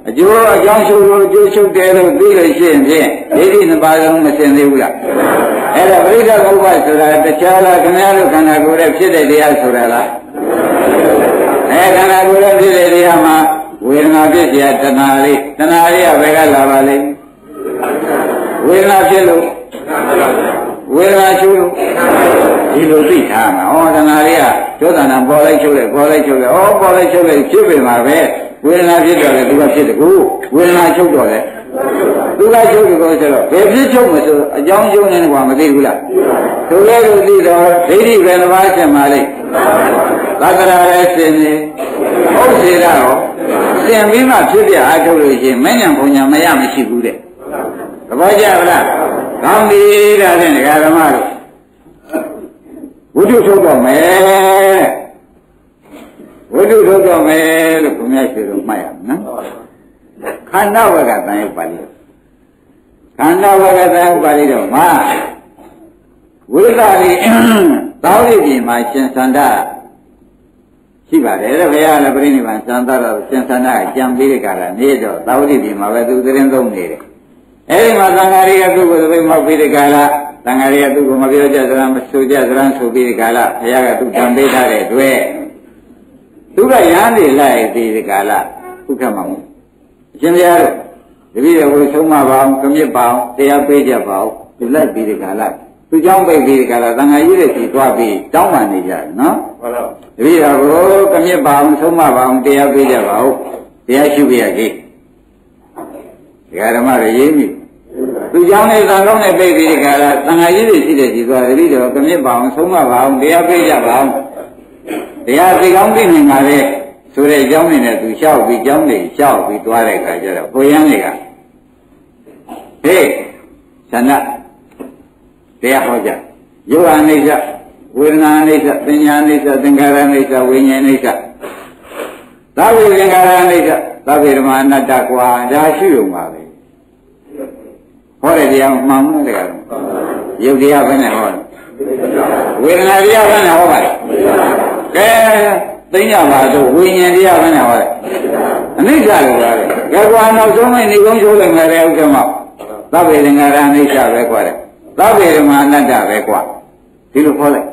Speaker 2: အကျိုးအကြောင်းရှုလို့အကျိုးရှုတယ်လို့သိလို့ရှိရင်ဖြင့်ဒိဋ္ဌိနှစ်ပါးလုံးမစင်သေးဘူးလားအဲ့ဒါပရိစ္ဆေဥပ္ပဆိုတာတခြားလားခင်ဗျားတို့ခန္ဓာကိုယ်ရဲ့ဖြစ်တဲ့တရားဆိုတာလားခန္ဓာကိုယ်ရဲ့ဖြစ်တဲ့တရားမှာဝေဒနာဖြစ်เสียတဏှာလေးကဘယ်ကလာပါလိမ့်ဝေဒနာဖြစ်လို့ဝေဒနာရှုလို့ဒီလိုသိထားမှာဟောတဏှာလေးကဒုသနာပေါ်လိုက်ချုပ်လိုက်ပေါ်လိုက်ချုပ်လိုက်ပေါ်လိုက်ချုပ်လိုက်ဖြစ်ပေမှာပဲဝေဒနာဖြစ်တော့လေသူကဖြစ်တယ်ကိုဝေဒနာချုပ်တော့လေသူကချုပ်တယ်ကိုဆိုတော့ဘယ်ဖြစ်ချုပ်မဆိုအကြောင်းကျိုးနေကွာမသိဘူးလားသူလည်းလို့သိတော့ဒိဋ္ဌိပဲတစ်ပါးရှင်ပါလိမ့်သတ္တရာလည်းရှင်နေဟုတ်စေတာရောရှင်ပြီးမှဖြစ်ပြအားထုတ်လို့ရှိရင်မဉ္ဇဉ်ဘုံညာမရမရှိဘူးတဲ့သဘောကျလားကောင်းပြီဒါဖြင့်ဒကာဓမ္မတို့ဝိတုထုတ်တော့မယ်ဝိတုထုတ်တော့မယ်လို့ဘုရားရှိတော်မှတ်ရမယ်နော်ခန္ဓာဝကတန်ရုပ်ပါဠိတော်ခန္ဓာဝကတန်ရုပ်ပါဠိတော်မှာဝိသရိသောတိပြင်မှာရှင်သန္တာရှိပါတယ်တဲ့ဘုရားလည်းပြိဋိဘံသံသတော်ရှင်သန္တာကြံပြီးတဲ့ကာလနေတော့သောတိပြင်မှာပဲသူသတင်းသုံးနေတယ်အဲဒီမှာသံဃာတွေကသူ့ကိုယ်သိမောက်ပြီးတဲ့ကာလသံဃာတွေကသူ့ကိုမပြောကြစရာမဆိုကြစရာဆိုပြီးတဲ့ကာလဘုရားကသူ့တံပေးထားတဲ့အတွက်သူကရဟန်းတွေလိုက်ပြီးတဲ့ကာလဥက္ကမမှုအရှင်ဘုရားတို့တပည့်တော်ကိုဆုံးမပါအောင်ကမြစ်ပါအောင်တရားပေးကြပါအောင်သူလိုက်ပြီးတဲ့ကာလသူเจ้าပိတ်ပြီးတဲ့ကာလသံဃာကြီးတွေစီသွားပြီးတောင်းပန်နေကြတယ်နော်ဟုတ်လားတပည့်တော်ကိုကမြစ်ပါအောင်ဆုံးမပါအောင်တရားပေးကြပါဦးတရားရှုပြရကြီးဒကာဓမ္မတွေရေးမိသူเจ้าနဲ့သံဃာနဲ့ပိတ်ပြီးတဲ့ကာလသံဃာကြီးတွေရှိတဲ့စီသွားတပည့်တော်ကမြစ်ပါအောင်ဆုံးမပါအောင်တရားပေးကြပါအောင်တရားသိကောင်းသိနေမှာလေဆိုတဲ့အကြောင်းတွေနဲ့သူလျှောက်ပြီးကြောင်းတွေလျှောက်ပြီးသွားတဲ့အခါကျတော့ဘုရားတွေကဟေးသန္တာတရားဟောကြယောဂအနိစ္စဝေဒနာအနိစ္စပညာအနိစ္စသင်္ခါရအနိစ္စဝိညာဉ်အနိစ္စသဗ္ဗေသင်္ခါရအနိစ္စသဗ္ဗေဓမ္မအနတ္တကွာဒါရှိုံပါပဲဟောတဲ့တရားမှန်မှုတရားယုတ်တရားပဲနဲ့ဟောဝေဒနာတရားပဲနဲ့ဟောပါလေကဲသိညပါတော့ဝိညာဉ်တရားပဲနဲ့ဟောတယ်အနိစ္စလို့ပြောတယ်ကဲကွာနောက်ဆုံးမဲ့နေကုန်းချိုးလိုက်မယ်တဲ့ဥက္ကမောသဗ္ဗေသင်္ခါရအနိစ္စပဲကွာတဲ့သဗ္ဗေဓမ္မအနတ္တပဲကွာဒီလိုခေါ်လိုက်